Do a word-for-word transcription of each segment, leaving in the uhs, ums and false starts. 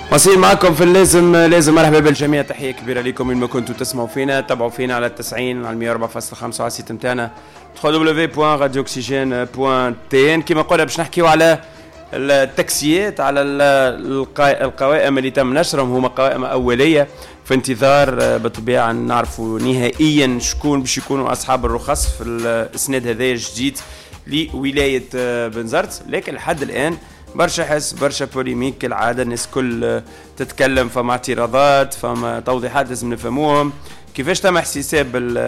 واصلين معكم في اللازم لازم. مرحبا بالجميع، تحيه كبيره لكم من ما كنتوا تسمعوا فينا. تابعوا فينا على التسعين على مية وأربعة فاصلة خمسة على السيت نتاعنا دبليو دبليو دبليو بوان راديو اوكسيجين بوان تي ان. كما قلنا باش نحكيو على التاكسيات، على القوائم اللي تم نشرهم. هما قوائم اوليه في انتظار بالطبيعه نعرفوا نهائيا شكون باش يكونوا اصحاب الرخص في الاسناد هذا الجديد لولايه بنزرت. لكن لحد الان برشا حس برشا بوليميك كالعاده، الناس كل تتكلم، فما اعتراضات، فما توضيحات لازم نفهموهم. كيفاش تم حساب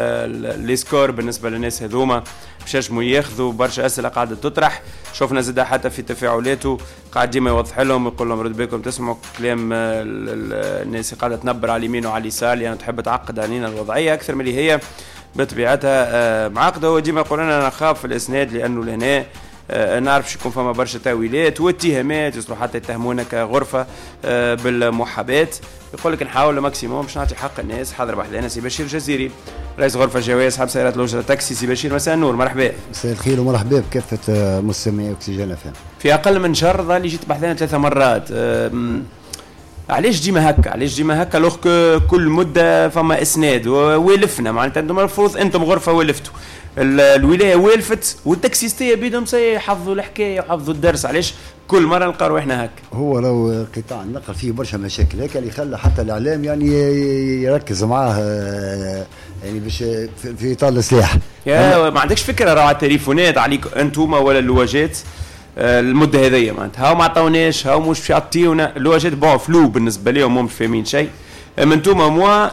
لي سكور بالنسبه للناس هذوما باش ينجموا ياخذوا؟ برشا اسئله قاعده تطرح. شوفنا زاد حتى في تفاعلاته قاعد ديما يوضح لهم، يقول لهم رد بالكم تسمعوا كلام الناس قاعده تنبر على اليمين وعلى اليسار، لان يعني تحب تعقد علينا الوضعيه اكثر من اللي هي بطبيعتها معقده. وديما يقول لنا نخاف في الاسناد لانه لهنا أه نعرف شكون فما برشا تاويلات واتهامات، يصلوا حتى يتهمونا كغرفه أه بالمحابات. يقول لك نحاول الماكسيموم باش نعطي حق الناس. حاضر بحذانا سي بشير جزيري، رئيس غرفه جواز حب سيارات الأجرة تاكسي. سي بشير مساء النور، مرحبا. مساء الخير ومرحبا بكافه مستمعي اوكسجين اف ام. في اقل من شهر اللي جيت بحذانا ثلاثه مرات. أه علاش ديما هكا؟ علاش ديما هكا لوغ كل مده فما اسناد وولفنا؟ معناتها انتم المفروض انتم غرفه ولفتوا، الولايه والفت والتاكسيستيه بيدهم سيحفظوا الحكايه وحفظوا الدرس. علاش كل مره نلقى روحنا هكا؟ هو لو قطاع النقل فيه برشا مشاكل هكا اللي خلى حتى الاعلام يعني يركز معاه يعني باش في اطار الاصلاح. يا ما عندكش فكره راه التليفونات عليك انتوما ولا اللواجات المده هذيا معناتها هاو ما عطاوناش، هاو مش باش يعطيونا اللواجات بون فلو بالنسبه لهم، مش فاهمين شيء. منتوما موا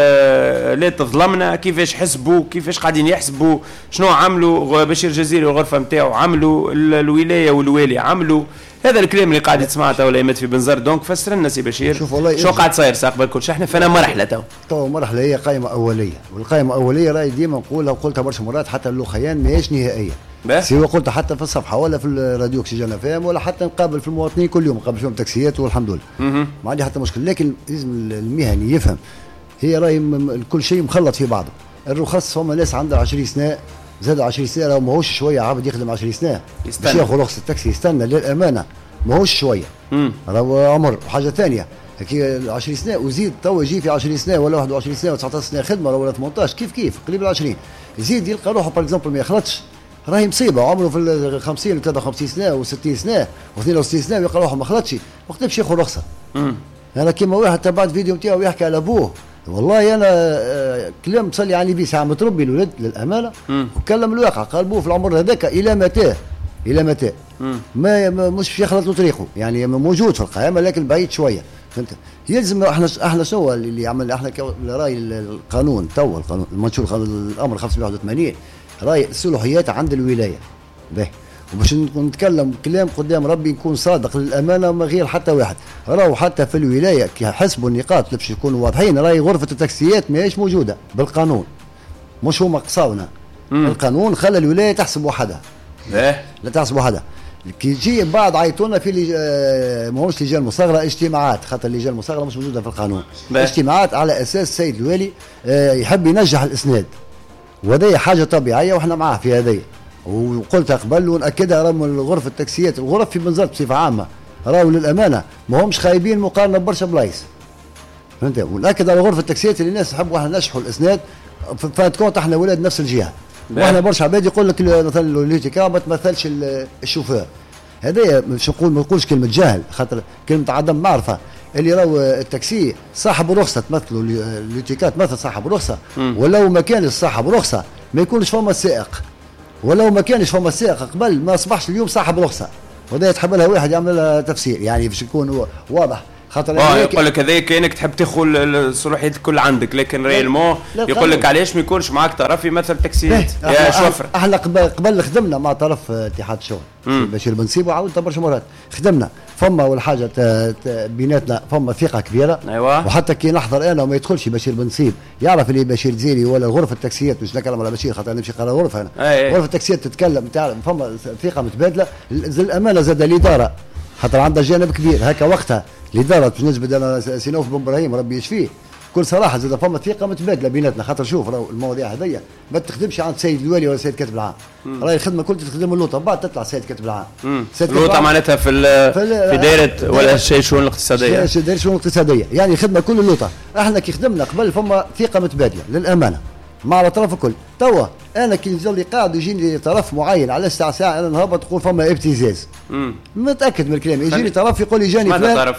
آه لا تظلمنا. كيفاش حسبوا؟ كيفاش قاعدين يحسبوا؟ شنو عملوا بشير جزيري والغرفه نتاعو؟ عملوا الولايه والوالي عملوا هذا الكلام اللي قاعد تسمعه تو الايامات في بنزرت. دونك فسر لنا سي بشير شو قاعد صاير ساقبل كل شيء. احنا فانا مرحله تو تو مرحله هي قائمه اوليه، والقائمه الاوليه راهي ديما نقولها وقلتها برشا مرات حتى اللوخيان ماهيش نهائيه. سواء قلت حتى في الصفحه ولا في الراديو اوكسجين فام ولا حتى نقابل في المواطنين كل يوم نقابل فيهم تاكسيات والحمد لله ما عندي حتى مشكل. لكن لازم المهني يفهم هي راهي كل شيء مخلط في بعضه. الرخص هم ناس عندها عشرين سنه زاد عشرين سنه، راهو ماهوش شويه عبد يخدم عشرين سنه باش ياخذ رخصه التاكسي يستنى للامانه، ماهوش شويه راهو عمر. وحاجه ثانيه كي عشرين سنه وزيد تو يجي في عشرين سنه ولا واحد وعشرين سنه وتسعطاش سنه خدمه ولا ثمانطاش كيف كيف قريب ل عشرين يزيد يلقى روحه باغ اكزومبل ما يخلطش. راهي مصيبه عمره في ال خمسين و ثلاثة وخمسين سنه و ستين سنه و اثنين وستين سنه ويلقى روحه ما خلطش وقت باش ياخذ رخصه. انا كيما واحد تبعت فيديو نتاعو يحكي على ابوه، والله انا آه كلام تصلي على النبي ساعه متربي الولد للامانه وكلم الواقع. قال ابوه في العمر هذاك الى متى الى متى ما مش باش يخلط له طريقه، يعني موجود في القائمه لكن بعيد شويه. فهمت؟ يلزم احنا احنا شنو اللي عمل احنا راي القانون تو القانون المنشور الامر خمسمائة وواحد وثمانين راي الصلاحيات عند الولايه. باهي وباش نتكلم كلام قدام ربي نكون صادق للامانه ما غير حتى واحد. راهو حتى في الولايه كي حسبوا النقاط باش يكونوا واضحين راهي غرفه التاكسيات ماهيش موجوده بالقانون، مش هما قصاونا. القانون خلى الولايه تحسب وحدها. لا لا تحسب وحدها. كي يجي بعض عيطونا في لج... ماهوش لجان مصغره اجتماعات، خاطر اللجان المصغره مش موجوده في القانون. بيه. اجتماعات على اساس السيد الوالي يحب ينجح الاسناد، وهذه حاجه طبيعيه واحنا معاه في هذه. وقلتها قبل ونأكدها راهم غرفه التاكسيات الغرف في بنزرت بصفه عامه راهو للامانه ما همش خايبين مقارنه ببرشا بلايص. فهمت؟ ونأكد على غرفه التاكسيات اللي الناس يحبوا احنا ننجحوا الاسناد. فاتكونت احنا ولاد نفس الجهه. واحنا برشا عباد يقول لك مثلا اللوتيكا ما تمثلش الشوفير. هذايا مش نقول ما نقولش كلمه جهل، خاطر كلمه عدم معرفه. اللي راهو التاكسي صاحب رخصه تمثلوا اللوتيكا تمثل صاحب رخصه، ولو ما كانش صاحب رخصه ما يكونش فما سائق، ولو ما كانش فما سائق قبل ما اصبحش اليوم صاحب رخصه. وهذا يتحب لها واحد يعمل لها تفسير يعني باش يكون واضح. خاطر اه يقول لك هذاك كانك تحب تاخذ الصلاحيات الكل عندك، لكن ريالمون يقول لك علاش ما يكونش معاك طرف يمثل تاكسيات يا شوفر. احنا قبل خدمنا مع طرف اتحاد الشغل بشير بنصيب وعاودت برشا مرات خدمنا فما اول حاجه بيناتنا فما ثقه كبيره. أيوة. وحتى كي نحضر انا وما يدخلش بشير بنصيب يعرف اللي بشير زيري ولا غرفه التاكسيات مش نتكلم على بشير خاطر نمشي على غرفه انا أي. غرفه التاكسيات تتكلم تعرف فما ثقه متبادله. الامانه زاد الاداره خاطر عندها جانب كبير هكا وقتها الاداره باش نجبد انا سينوف بن ابراهيم ربي يشفيه بكل صراحه زاد فما ثقه متبادله بيناتنا، خاطر شوف راهو المواضيع هذيا ما تخدمش عند سيد الوالي ولا سيد كاتب العام، راهي الخدمه كل تخدم اللوطه بعد تطلع سيد كاتب العام. اللوطه معناتها في في دائره ولا شيء شؤون الاقتصاديه، دائره الشؤون الاقتصاديه يعني الخدمه كل اللوطه. احنا كي خدمنا قبل فما ثقه متبادله للامانه مع الاطراف الكل. توا انا كي نزل لي قاعد يجيني طرف معين على الساعه ساعه انا نهبط تقول فما ابتزاز، متاكد من الكلام. يجيني طرف يقول لي جاني فلان طرف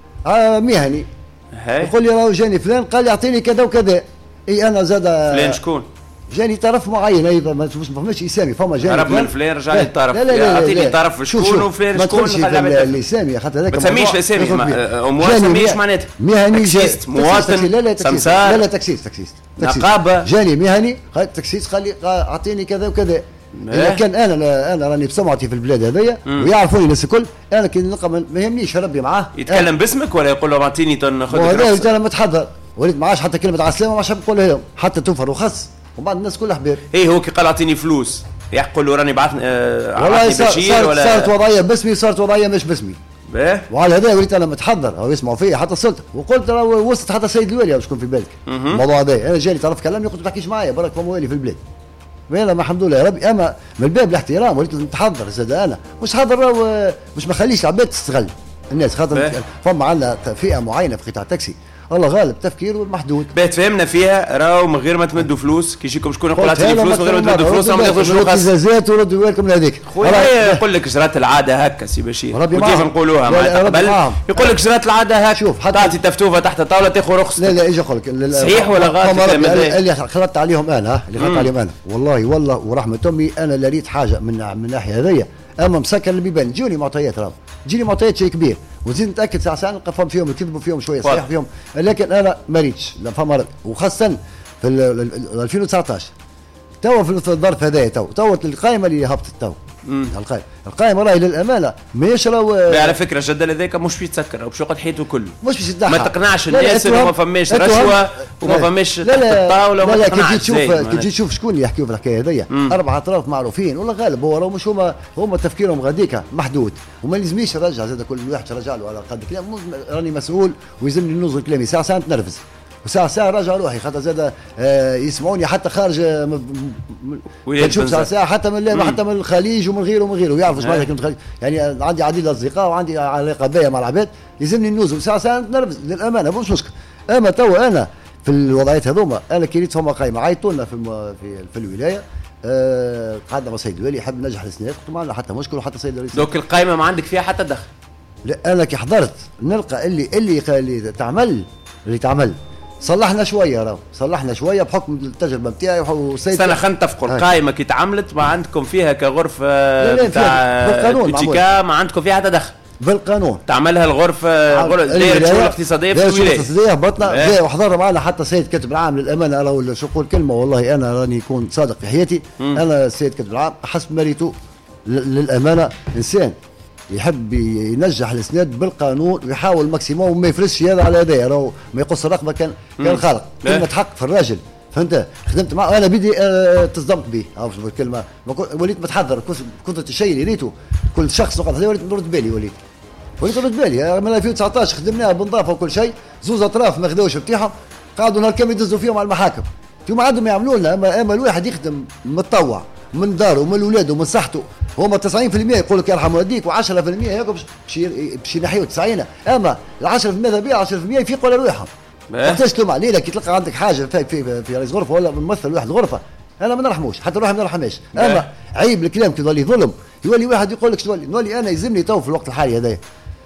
آه مهني هي. يقول لي راهو جاني فلان قال لي اعطيني كذا وكذا، اي انا زاد فلان شكون؟ جاني طرف معين ايضا ما فماش اسامي، فما جاني هرب من فلان رجع لي طرف. لا لا لا اعطيني طرف شكون وفلان شكون. ما تقولش الاسامي خاطر هذاك ما تسميش الاسامي، امور ما تسميش معناتها مهني تاكسيست مواطن لا لا تكسيست لا لا تكسيست تكسيست نقابه جاني مهني تكسيست قال لي اعطيني كذا وكذا. اذا كان انا انا راني بسمعتي في البلاد هذيا ويعرفوني الناس الكل، انا كي نلقى ما يهمنيش ربي معاه يتكلم أنا. باسمك ولا يقول له اعطيني ناخذ رخصه؟ انا متحضر وليت معاش حتى كلمه على السلامه ما عادش نقولها لهم حتى توفر وخص وبعد الناس كلها حبيب. اي هو كي قال اعطيني فلوس يقول له راني بعثني آه والله صار ولا صارت وضعيه باسمي صارت وضعيه مش باسمي باهي. وعلى هذا وليت انا متحضر او يسمعوا فيا حتى السلطه وقلت راه وصلت حتى السيد الوالي شكون في بالك الموضوع هذا. انا جاني طرف كلامني قلت ما تحكيش معايا برك فما والي في البلاد. وانا ما الحمد لله يا ربي اما من الباب الاحترام وليت نتحضر زاد انا مش حاضر راهو مش ما خليش العباد تستغل الناس خاطر فما عندنا فئه معينه في قطاع التاكسي الله غالب تفكيره محدود. بيت فهمنا فيها راهو من غير ما تمدوا فلوس كي يجيكم شكون يقول اعطيني فلوس من غير ما تمدوا فلوس ما تاخذوش رخص. ابتزازات وردوا بالكم هذيك. خويا يقول لك جرات العاده هكا سي بشير كيف نقولوها مع قبل يقول لك جرات العاده هكا شوف تعطي تفتوفه تحت الطاوله تاخذ رخصتك. لا لا اجي اقول لك صحيح ولا غلط اللي خلطت عليهم انا اللي خلطت عليهم انا والله والله ورحمه امي انا لا ريت حاجه من من الناحيه هذيا اما مسكر البيبان جوني معطيات راهو تجيني معطيات شيء كبير وزيد نتاكد ساعه ساعه نلقى فهم فيهم يكذبوا فيهم شويه صحيح فيهم لكن انا ما ريتش لا فما وخاصه في ألفين وتسعطاش توا في الظرف هذايا تو تو القائمه اللي هبطت تو القائمه القائمه راهي للامانه ماهيش راهو على فكره الجدل هذاك مش باش يتسكر او باش يقعد حياته كله مش باش ما تقنعش الناس انه ما فماش رشوه وما فماش تحت الطاوله وما لا لا كي تشوف كي تشوف شكون اللي يحكيوا في الحكايه هذيا اربعه اطراف معروفين ولا غالب هو راهو مش هما هما تفكيرهم غاديكا محدود وما لازمنيش نرجع زاد كل واحد يرجع له على قد كلام راني مسؤول ويلزمني نوزن كلامي ساعه ساعه نتنرفز وساعة ساعة راجع روحي خاطر زاد آه يسمعوني حتى خارج نشوف ساعة ساعة حتى من حتى من الخليج ومن غيره ومن غيره ويعرفوا ايش معناتها كلمة الخليج يعني عندي عديد اصدقاء وعندي علاقة باهية مع العباد يلزمني نوزن ساعة ساعة نتنرفز للأمانة مش مشكل. أما توا أنا في الوضعيات هذوما أنا كي ريت فما قايمة عيطوا لنا في في في الولاية آه قعدنا مع سيد الوالي يحب نجح السنوات قلت ما عندنا حتى مشكل وحتى سيد الوالي دوك القايمة ما عندك فيها حتى دخل. لا أنا كي حضرت نلقى اللي اللي اللي تعمل اللي تعمل صلحنا شويه راهو صلحنا شويه بحكم التجربه نتاعي وسيد سنه خلينا نتفقوا القائمه كي تعملت ما عندكم فيها كغرفه تاع بوتيكا ما عندكم فيها حتى دخل بالقانون تعملها الغرفه دائره الشؤون الاقتصاديه في الولايه الاقتصاديه هبطنا وحضرنا معنا حتى سيد كاتب العام للامانه راهو شو نقول كلمه والله انا راني يكون صادق في حياتي م. انا السيد كاتب العام حسب مريته للامانه انسان يحب ينجح الاسناد بالقانون ويحاول ماكسيموم وما يفرسش هذا على هذايا راهو ما يقص الرقبه كان كان خالق كلمه حق في الراجل فهمت خدمت معه انا بدي أه تصدمت به عرفت الكلمه وليت متحضر كنت الشيء اللي ريته كل شخص نقعد وليت نرد بالي وليت وليت نرد بالي من ألفين وتسعطاش خدمناها بنظافه وكل شيء زوز اطراف ما خذوش بتاعهم قعدوا نهار كامل يدزوا فيهم على المحاكم فيما عندهم يعملوا لنا اما اما الواحد يخدم متطوع من داره ومن اولاده ومن صحته هما تسعين بالمئة يقول لك يرحم والديك و10% هيك باش ينحيوا تسعين اما ال عشرة بالمئة ذا عشرة بالمئة يفيقوا على رواحهم وقتاش تلوم علينا كي تلقى عندك حاجه في في, في رئيس غرفه ولا ممثل واحد غرفه انا ما نرحموش حتى روحي ما نرحمهاش اما عيب الكلام كي يولي ظلم يولي واحد يقول لك شنولي نولي انا يلزمني تو في الوقت الحالي هذا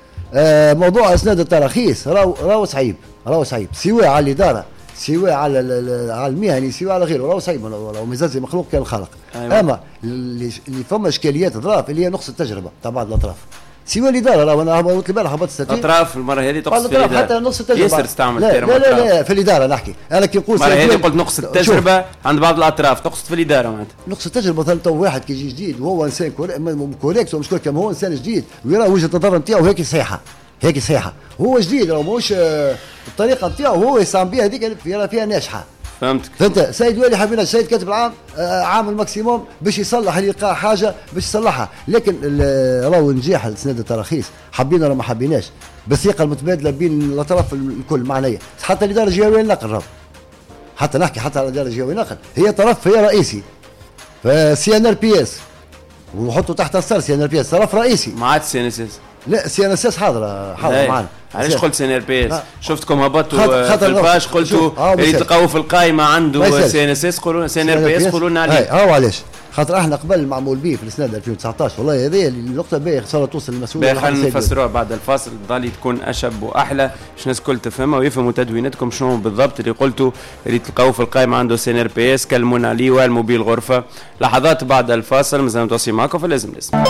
آه موضوع اسناد التراخيص راهو راهو صعيب راهو صعيب سواء على الاداره سواء على على المهني سواء على غيره راهو صعيب راهو مزازي مخلوق كان الخلق أيوة. اما اللي فما اشكاليات ظراف اللي هي نقص التجربه تاع بعض الاطراف سواء الاداره راهو انا قلت البارح هبطت ستين اطراف المره هذه تقصد في الاداره حتى نقص التجربه ياسر تستعمل لا لا, لا لا في الاداره نحكي انا كي نقول المره هذه قلت نقص التجربه عند بعض الاطراف تقصد في الاداره معناتها نقص التجربه مثلا تو واحد كي يجي جديد وهو انسان كوريكس ومش كما هو انسان جديد ويرى وجهه النظر نتاعو هيك صحيحه هيك صحيحه هو جديد راهو ماهوش الطريقه نتاعو هو يسام بها هذيك فيها فيها ناجحه فهمتك. فهمت. سيد والي حبينا السيد كاتب العام آه عام الماكسيموم باش يصلح اللي يلقى حاجه باش يصلحها، لكن راهو نجاح السناد التراخيص حبينا ولا ما حبيناش بالثقه المتبادله بين الاطراف الكل معنيه، حتى الاداره الجهويه النقل راهو حتى نحكي حتى على الاداره الجهويه النقل هي طرف هي رئيسي فسي ان ار بي اس ونحطوا تحت السر سي ان ار بي اس طرف رئيسي. ما عاد سي ان اس اس. لا سي ان اس اس حاضره حاضره معنا. علاش قلت سي ان ار بي اس؟ شفتكم هبطوا في الباش قلتوا اللي تلقاو في القائمه عنده سي ان اس اس قولوا سي ان ار بي اس قولوا لنا عليه. اه علاش؟ خاطر احنا قبل معمول به في السنه ألفين وتسعطاش والله هذه النقطه باهيه خساره توصل للمسؤول. خلينا نفسروها بعد الفاصل ضالي تكون اشب واحلى باش الناس الكل تفهمها ويفهموا تدوينتكم شنو بالضبط اللي قلتوا اللي تلقاوه في القائمه عنده سي ان ار بي اس كلمونا عليه والموبيل غرفه. لحظات بعد الفاصل مازال متواصلين معكم فلازم نسمع.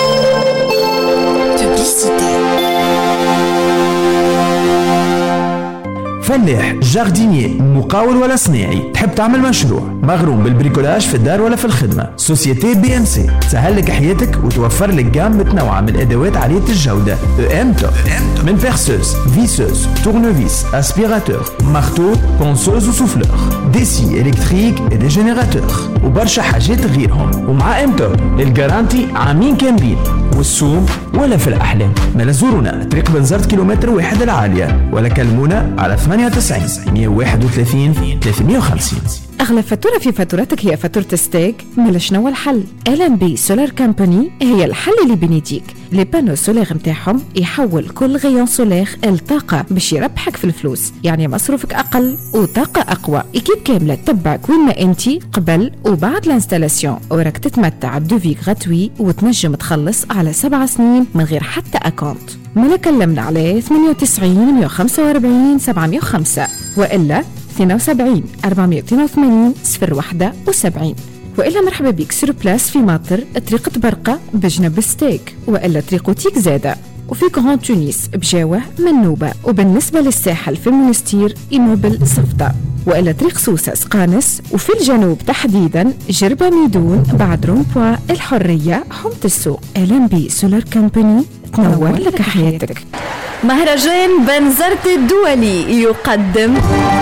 فلاح جاردينيي مقاول ولا صناعي تحب تعمل مشروع مغروم بالبريكولاج في الدار ولا في الخدمة، سوسيتي بي ام سي تسهل لك حياتك وتوفر لك جام متنوعة من الادوات عالية الجودة. ام توب من فيرسوز فيسوز تورنوفيس اسبيراتور مارتو بونسوز وسوفلور دي سي الكتريك دي جينيراتور وبرشا حاجات غيرهم. ومع ام توب الجارانتي عامين كاملين والسوم ولا في الأحلام. ما زورونا طريق بنزرت كيلومتر واحد العالية ولا كلمونا على ثمانية وتسعين مية وواحد وثلاثين ثلاثمية وخمسين. أغلى فاتورة في فاتورتك هي فاتورة ستيك؟ مالا شنو الحل؟ ال ام بي سولار كامباني هي الحل اللي بنيديك. لي بانو سولار متاعهم يحول كل غيون سولار الطاقة باش يربحك في الفلوس، يعني مصروفك أقل وطاقة أقوى. إكيب كاملة تتبعك وين ما أنتي قبل وبعد الانستالاسيون وراك تتمتع بدوفي غاتوي وتنجم تخلص على سبع سنين من غير حتى أكونت. مالا كلمنا على ثمانية وتسعين مية وخمسة وأربعين سبعمية وخمسة وإلا اثنين وسبعين أربعمية واثنين وثمانين صفر واحد وسبعين وإلا مرحبا بك سور بلاس في ماطر طريق برقة بجنب ستيك وإلا طريق تيك زادة وفي كرون تونس بجاوة منوبة وبالنسبة للساحل في المنستير إيموبل صفدة وإلا طريق سوسة سقانس وفي الجنوب تحديدا جربة ميدون بعد رومبوا الحرية حومة السوق ال ام بي سولار كامباني تنور لك حياتك. مهرجان بنزرت الدولي يقدم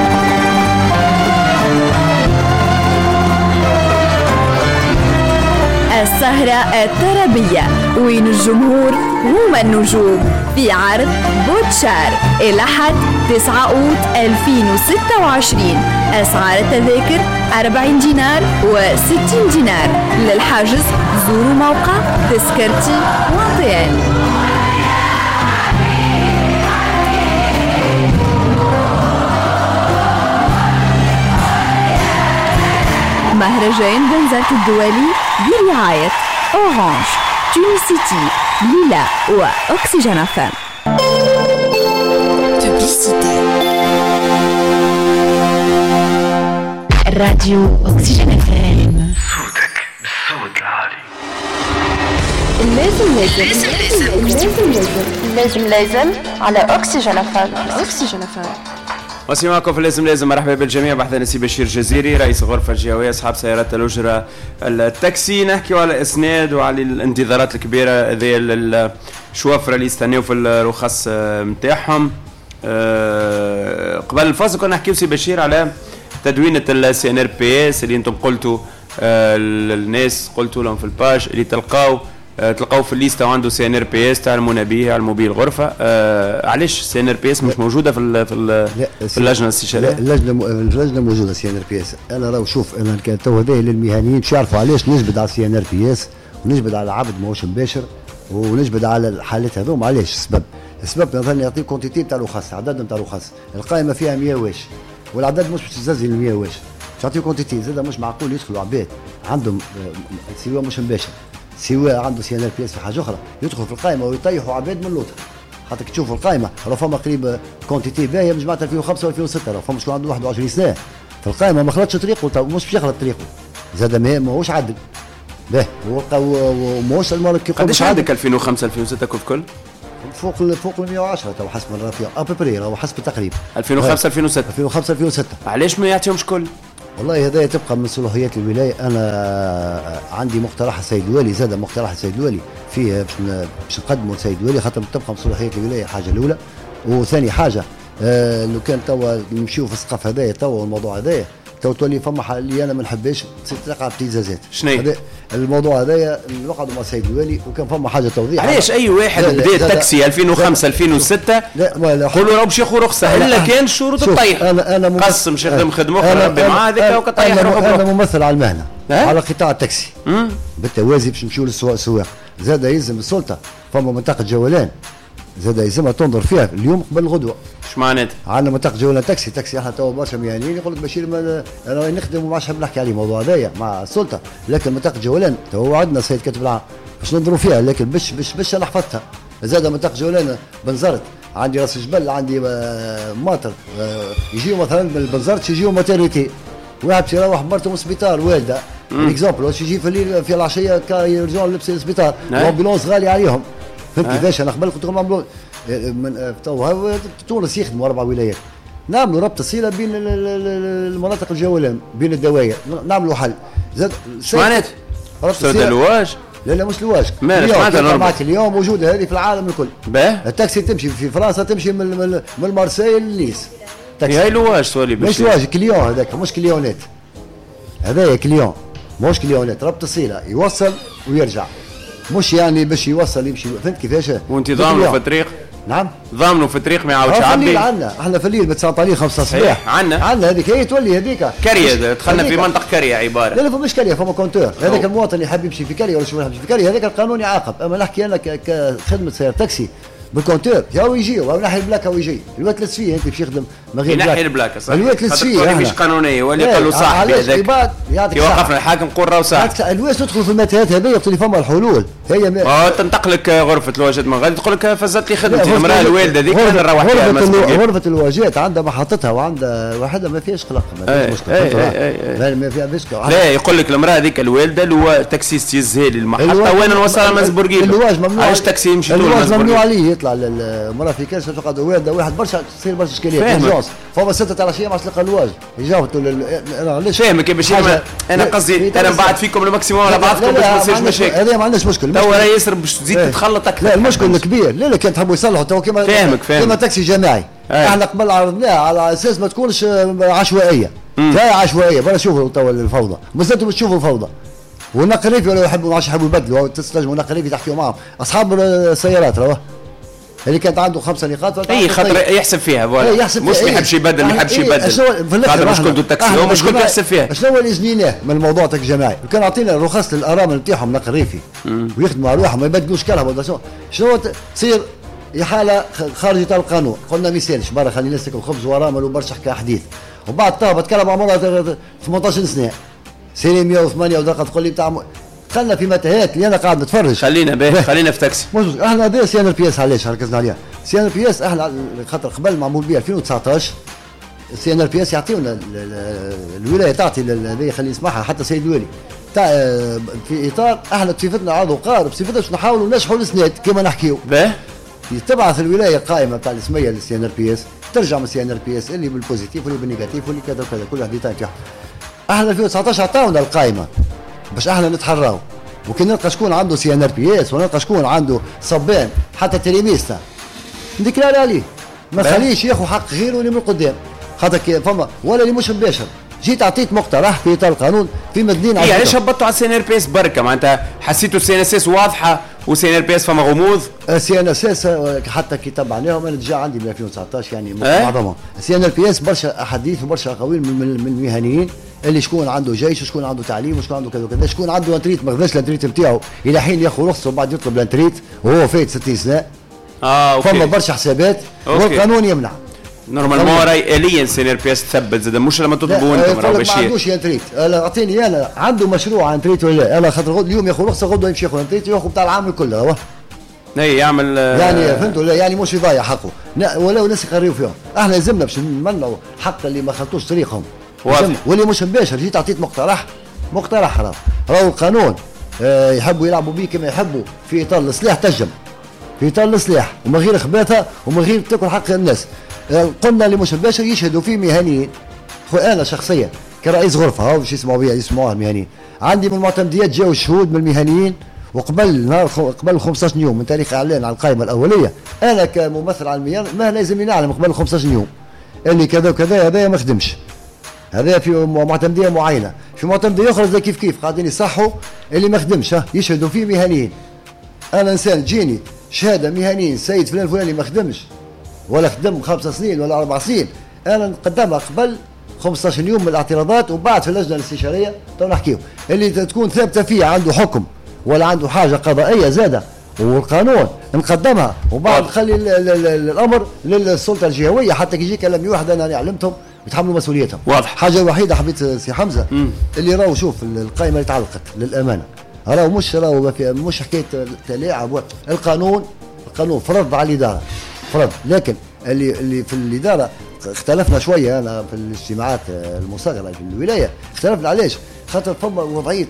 السهرة الترابية وين الجمهور هم النجوم في عرض بوتشار الأحد تسعة أوت ألفين وستة وعشرين. أسعار التذاكر أربعين دينار وستين دينار. للحجز زوروا موقع تذكرتي وانطيان. مهرجان بنزرت الدولي برعاية أورانج تونسيتي ليلا وأكسجين فام. راديو أكسجين فام صوتك بالصوت العالي. لازم لازم لازم لازم لازم لازم على أكسجين فام. أكسجين فام واسمي معكم في لازم لازم. مرحبا بالجميع. بحث نسي بشير جزيري رئيس غرفة الجهوية أصحاب سيارات الأجرة التاكسي. نحكي على الإسناد وعلى الانتظارات الكبيرة ذي الشوافرة اللي يستنيوا في الرخص متاعهم. قبل الفاصل كنا نحكيو سي بشير على تدوينة السي ان ار بي اس اللي انتم قلتوا الناس قلتوا لهم في الباج اللي تلقاو تلقاو في الليسته عنده سي ان ار بي اس تعلمونا به على الموبيل غرفه. آه علاش سي ان ار بي اس مش موجوده في ال في, ال في اللجنه الاستشاريه؟ اللجنه اللجنه موجوده سي ان ار بي اس. انا راهو شوف انا كان تو هذا للمهنيين باش يعرفوا علاش نجبد على سي ان ار بي اس ونجبد على عبد ماهوش مباشر ونجبد على الحالات هذوما. علاش السبب؟ السبب نظن يعطيك كونتيتي نتاع الرخص عدد نتاع الرخص. القائمه فيها مية واش والعدد مش باش تزلزل مية واش تعطيك كونتيتي زاد مش معقول يدخلوا عباد عندهم سواء مش مباشر سواء عنده سي ان ار بي اس في حاجه اخرى يدخلوا في القائمه ويطيحوا عباد من لوطه. خاطر كي تشوفوا القائمه راه فما قريب كونتيتي باهيه من جماعه ألفين وخمسة وألفين وستة راه فما شكون عنده واحد وعشرين سنه في القائمه ما خلطش طريقه مش باش يخلط طريقه زاد ماهوش عدل باهي وماهوش المالك قداش عندك ألفين وخمسة ألفين وستة كل كل فوق فوق ال مية وعشرة تو حسب الرفيع ابري راهو حسب التقريب ألفين وخمسة ألفين وستة ألفين وخمسة ألفين وستة. علاش ما يعطيهمش كل؟ والله هذا تبقى من صلاحيات الولايه. انا عندي مقترح السيد الوالي زاد مقترح السيد الوالي فيه باش نقدموا السيد الوالي خاطر تبقى من صلاحيات الولايه حاجه الاولى. وثاني حاجه آه لو كان توا نمشيو في السقف هذايا توا والموضوع هذايا تو تولي فما اللي انا ما نحبش تصير تقع ابتزازات. شنو الموضوع هذايا نقعدوا مع السيد الوالي وكان فما حاجه توضيح. علاش اي واحد بدا تاكسي ألفين وخمسة ألفين وستة قولوا راهو باش ياخذ رخصه الا كان الشروط تطيح. انا انا قسم باش يخدم خدمه اخرى ربي معاه هذاك وكطيح روحه. انا ممثل على المهنه على قطاع التاكسي بالتوازي باش نمشيو للسواق سواق زاد يلزم السلطه فما منطقه جولان زاد يلزمها تنظر فيها اليوم قبل الغدوه. اش معناتها؟ عندنا منطقه جولان تاكسي تاكسي احنا تو برشا مهنيين يقول لك بشير انا نخدم وما عادش نحكي عليه الموضوع هذايا مع السلطه لكن منطقه جولان تو عندنا سيد كاتب العام باش ننظروا فيها لكن باش باش باش انا حفظتها. زاد منطقه جولان بنزرت عندي راس جبل عندي ماطر يجيو مثلا من بنزرت يجيو ماتيريتي واحد باش يروح مرته من السبيطار والده اكزومبل واش يجي في الليل في العشيه يرجعوا لبس السبيطار الامبولونس غالي عليهم. فهمت كيفاش؟ انا قبل قلت لكم نعملوا من تو تونس يخدموا اربع ولايات نعملوا ربط الصله بين المناطق الجولان بين الدوائر نعملوا حل. زاد معناتها ربط الواج لا لا مش لواج معناتها اليوم موجوده هذه في العالم الكل. التاكسي تمشي في فرنسا تمشي من من, من مارسيل لنيس. هاي لواج سؤالي مش لواج كليون هذاك مش كليونات هذايا كليون مش كليونات ربط الصله يوصل ويرجع مش يعني باش يوصل يمشي. فهمت كيفاش؟ وانت ضامنه في الطريق؟ نعم ضامنه في الطريق ما يعاودش يعبي. في الليل عندنا احنا في الليل بتسعة خمسة الصباح عندنا عندنا هذيك هي تولي هذيك كريه دخلنا في منطقه كريه عباره. لا لا فماش كريه فما كونتور هذاك المواطن يحب يمشي في كريه ولا شو يحب يمشي في كريه هذاك القانون يعاقب. اما نحكي انا كخدمه سير تاكسي بالكونتور ياو يجي او ناحي البلاكه ويجي الوقت تلص انت باش يخدم من غير ناحي البلاكه صح الوقت تلص فيه مش قانونيه ولا قال له صاحبي هذاك يوقفنا الحاكم قول راهو صاحبي الوقت تدخل في المتاهات هذه وقت اللي فما الحلول هي ما اه تنطق لك غرفه الواجهات من غادي تقول لك فزت لي خدمتي المراه الوالده ذيك انا نروح فيها غرفه الواجهات عندها محطتها وعندها وحده ما فيهاش قلق ما فيهاش مشكله ما فيها مشكله. لا يقول لك المراه هذيك الوالده اللي تاكسيست يزهي لي المحطه وين نوصلها مزبورقين الواج ممنوع علاش تاكسي يمشي طول الواج ممنوع عليه يطلع المراه في كاس تقعد والده واحد برشا تصير برشا اشكاليات فما ستة تاع العشيه ما تلقى الواج يجاوبوا انا علاش فاهمك باش انا قصدي انا نبعث فيكم الماكسيموم على بعضكم باش ما يصيرش مشاكل. هذا ما عندناش مشكل تو راه ياسر باش تزيد تتخلط اكثر. لا المشكل الكبير لا لا كان تحبوا يصلحوا تو كيما فاهمك فاهمك كيما تاكسي جماعي احنا قبل عرضناها على اساس ما تكونش عشوائيه جايه عشوائيه بلا شوفوا تو الفوضى مازلتوا تشوفوا الفوضى والنقريفي ولا يحبوا ما عادش يحبوا يبدلوا تستلزموا النقريفي تحكيوا معهم اصحاب السيارات راهو اللي كانت عنده خمسه نقاط اي خاطر يحسب فيها فوالا مش ما يحبش يبدل ما يحبش يبدل هذا مشكلته التاكسي هو مشكلته يحسب فيها. شنو هو اللي جنيناه من الموضوع تاع الجماعي كان عطينا الرخص للارامل نتاعهم نقل ريفي ويخدموا على روحهم ما يبدلوش كلهم ولا شنو شنو تصير حاله خارجه القانون قلنا ما يسالش برا خلينا نسلك الخبز ورامل وبرشا حكايه حديث وبعد طاب تكلم عمرها ثمانية عشر سنه سنه مئة وثمانية ودقه تقول لي بتاع دخلنا في متاهات اللي انا قاعد نتفرج. خلينا به خلينا في تاكسي. احنا هذا سي ان بي اس علاش ركزنا عليها؟ سي ان بي اس احنا خاطر قبل معمول بها ألفين وتسعطاش سي ان بي اس يعطيونا الولايه تعطي هذه خلينا نسمعها حتى سيد الوالي تاع في اطار احنا بصفتنا عضو قارب بصفتنا باش نحاولوا نشحوا السناد كما نحكيو. به تبعث الولايه قائمه تاع الاسميه للسي ان بي اس ترجع من السي ان بي اس اللي بالبوزيتيف واللي بالنيجاتيف واللي كذا وكذا كل واحد يتاعها. احنا ألفين وتسعطاش عطاونا القائمه باش احنا نتحراو وكي نلقى شكون عنده سي ان ار بي اس ونلقى شكون عنده صبان حتى تلاميذنا نديكلاري عليه ما خليش ياخذ حق غيره اللي من قدام خاطر فما ولا اللي مش مباشر جيت اعطيت مقترح في اطار القانون في مدينه يعني علاش هبطوا على السي ان ار بي اس بركه معناتها حسيتوا السي ان اس اس واضحه والسي ان ار بي اس فما غموض. السي ان اس اس حتى كي تبعناهم انا ديجا عندي من ألفين وتسعطاش يعني معظمهم السي ان ار بي اس برشا احاديث وبرشا اقاويل من المهنيين اللي شكون عنده جيش وشكون عنده تعليم وشكون عنده كذا وكذا شكون عنده انتريت ما خذاش الانتريت نتاعو الى حين ياخذ رخصه وبعد يطلب الانتريت وهو فايت ستين سنه. اه اوكي فما برشا حسابات والقانون يمنع. نورمالمون راي اليا سي ان ار بي اس تثبت زاد مش لما تطلبوا انتم راهو باش ما عندوش انتريت انا اعطيني انا عنده مشروع انتريت ولا لا انا خاطر اليوم ياخذ رخصه غدوه يمشي ياخذ انتريت ياخذ بتاع العام كله هو اي يعمل يعني فهمتوا لا يعني مش يضيع حقه ولا الناس يقريوا فيهم احنا لازمنا باش نمنعوا حق اللي ما خلطوش طريقهم واللي مش مباشر جيت اعطيت مقترح مقترح راه راهو القانون آه يحبوا يلعبوا به كما يحبوا في اطار السلاح تجم في اطار السلاح ومن غير خباثه ومن غير تاكل حق الناس. آه قلنا اللي مش مباشر يشهدوا فيه مهنيين انا شخصيا كرئيس غرفه هاو باش يسمعوا بها يسمعوها المهنيين عندي من المعتمديات جاوا الشهود من المهنيين وقبل نهار قبل خمسة عشر يوم من تاريخ اعلان على القائمه الاوليه انا كممثل على المهنه ما لازم نعلم قبل خمسة عشر يوم اللي كذا وكذا هذا ما خدمش هذا في معتمديه معينه. في معتمديه اخرى زي كيف كيف قاعدين يصحوا اللي ما خدمش يشهدوا فيه مهنيين. انا انسان تجيني شهاده مهنيين السيد فلان فلاني ما خدمش ولا خدم خمس سنين ولا اربع سنين، انا نقدمها قبل خمسة عشر يوم من الاعتراضات، وبعد في اللجنه الاستشاريه تو نحكيو اللي تكون ثابته فيه عنده حكم ولا عنده حاجه قضائيه زاده والقانون نقدمها، وبعد نخلي الامر للسلطه الجهويه حتى كي يجي كلام واحد انا علمتهم يتحملوا مسؤوليتهم. واضح. حاجه وحيده حبيت سي حمزه مم. اللي راهو شوف القائمه اللي تعلقت للامانه راهو مش راهو مش حكايه تلاعب، القانون القانون فرض على الاداره فرض، لكن اللي اللي في الاداره اختلفنا شويه. انا في الاجتماعات المصغره في الولايه اختلفنا علاش؟ خاطر فما وضعيه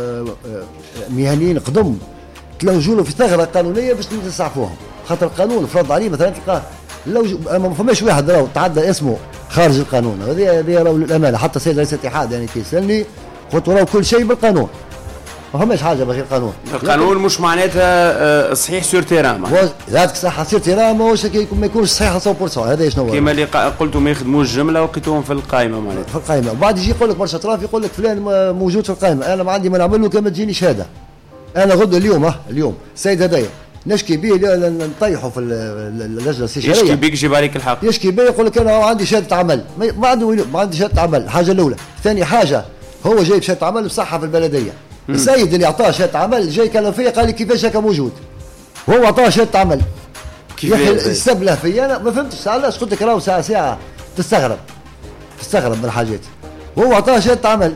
مهنيين قدم تلوجوا له في ثغره قانونيه باش نسعفوهم، خاطر القانون فرض عليه مثلا تلقاه لو ما فماش واحد راهو تعدى اسمه خارج القانون. هذه هذه راهو للامانه حتى السيد رئيس الاتحاد يعني كيسالني قلت راهو كل شيء بالقانون، ما فماش حاجه بغير القانون. القانون مش معناتها صحيح سور تيران، ذاتك صح سور تيران ماهوش ما يكونش صحيح مية بالمية. هذا شنو كيما اللي قلتوا ما يخدموش جمله وقيتوهم في القائمه معناتها في القائمه، وبعد يجي يقول لك برشا اطراف يقول لك فلان موجود في القائمه. انا ما عندي ما نعمل له كما تجيني شهاده. انا غد اليوم اه اليوم السيد هدايا نشكي به نطيحوا في اللجنه الاستشاريه، يشكي بيك يجيب عليك الحق، يشكي به يقول لك انا عندي شهاده عمل، ما عنده ما عندي شهاده عمل. الحاجه الاولى، ثاني حاجه هو جايب شهاده عمل بصحه في البلديه. مم. السيد اللي اعطاه شهاده عمل جاي كلم فيا قال لي كيفاش هكا موجود وهو اعطاه شهاده عمل، كيفاش يستبله فيا؟ انا ما فهمتش علاش. قلت لك راهو ساعه ساعه تستغرب تستغرب من الحاجات، وهو اعطاه شهاده عمل.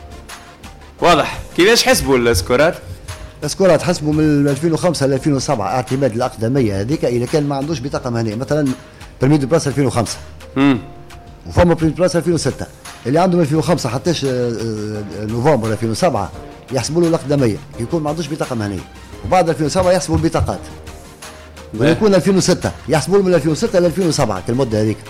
واضح. كيفاش حسبوا السكورات؟ السكورات حسبوا من ألفين وخمسة ل ألفين وسبعة اعتماد الأقدمية هذيك إذا كان ما عندوش بطاقة مهنية. مثلا برميد بلاس ألفين وخمسة امم وفما برميد بلاس ألفين وستة اللي عنده من ألفين وخمسة حتى نوفمبر ألفين وسبعة يحسبوا له الأقدمية يكون ما عندوش بطاقة مهنية، وبعد ألفين وسبعة يحسبوا البطاقات، ويكون ألفين وستة يحسبوا له من ألفين وستة ل ألفين وسبعة كالمدة هذيك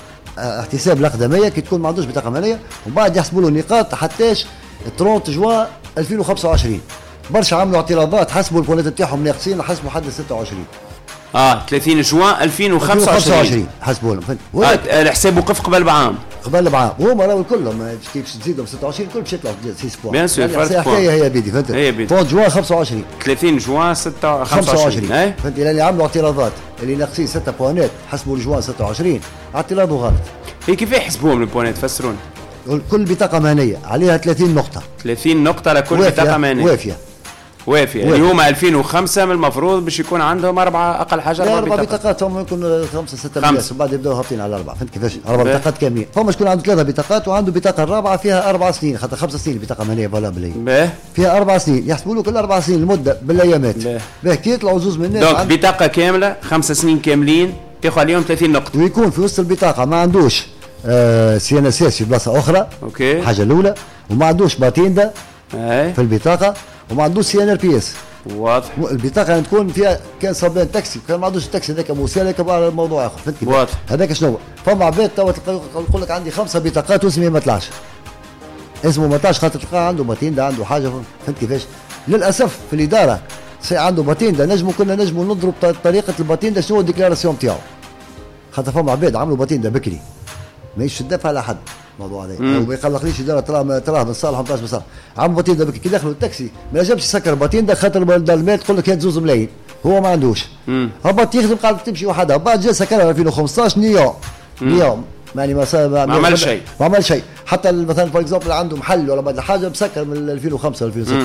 احتساب الأقدمية كي تكون ما عندوش بطاقة مهنية، وبعد يحسبوا له النقاط حتىش ثلاثين جوان ألفين وخمسة وعشرين. برشا عملوا اعتراضات حسبوا البونات نتاعهم ناقصين حسبوا حد ستة وعشرين. اه ثلاثين جوان ألفين وخمسة وعشرين حسبوا لهم. آه الحساب وقف قبل بعام قبل بعام وهما راهو كلهم كيف تزيدهم ستة وعشرين كل باش يطلعوا ستة بوان. بيان سور فرق حكايه هي بيدي فهمت. ثلاثين جوان خمسة وعشرين ثلاثين جوان ستة خمسة وعشرين اي فهمت. اللي عملوا اعتراضات اللي ناقصين ستة بوانات حسبوا الجوان ستة وعشرين اعتراض غلط. هي كيف يحسبوهم البوانات فسرون؟ كل بطاقه مهنيه عليها ثلاثين نقطه ثلاثين نقطه لكل بطاقه مهنيه وافيه وافيه. اليوم ألفين وخمسة من المفروض باش يكون عندهم اربعه اقل حاجه اربع بطاقات. اربع بطاقات هم يكون خمسه سته بياس وبعد يبداو هابطين على اربعه. فهمت كيفاش؟ اربع بطاقات كاملين. فما شكون عنده ثلاثه بطاقات وعنده بطاقه الرابعه فيها اربع سنين خاطر خمس سنين بطاقه مهنيه فالابل فيها اربع سنين يحسبوا له كل اربع سنين المده بالايامات. باهي كي يطلعوا زوز من الناس دونك عند... بطاقه كامله خمس سنين كاملين تاخذ عليهم ثلاثين نقطه، ويكون في وسط البطاقه ما عندوش آه سي ان اس اس في بلاصه اخرى. اوكي. الحاجه الاولى، وما عندوش باتيندا اي في البطاقه، وما عندوش سي ان ار بي اس. واضح. البطاقه يعني تكون فيها كان صبان تاكسي كان ما عندوش التاكسي هذاك موسى هذاك موضوع اخر. فهمت كيف؟ واضح. هذاك شنو فما عباد توا يقول لك عندي خمسه بطاقات واسمي ما طلعش، اسمه ما طلعش خاطر تلقاه عنده باتيندا عنده حاجه. فهمت كيفاش؟ للاسف في الاداره سي عنده باتيندا نجموا كنا نجموا نضرب طريقه الباتيندا شنو الديكلاراسيون تاعو، خاطر فما عباد عملوا باتيندا بكري ماهيش تدافع على حد الموضوع هذا وما يقلقليش اداره تراه تراه من صالح من صالح. عم باتيندا بكري كي دخلوا التاكسي ما نجمش يسكر باتيندا خاطر المال تقول لك هات زوز ملايين هو ما عندوش. هبط يخدم قاعد تمشي وحدها بعد جا سكرها ألفين وخمسطاش نيو نيو يعني ما ما, ما عمل شيء ما عمل شيء. حتى مثلا فور اكزومبل عنده محل ولا بعد حاجه مسكر من ألفين وخمسة ألفين وستة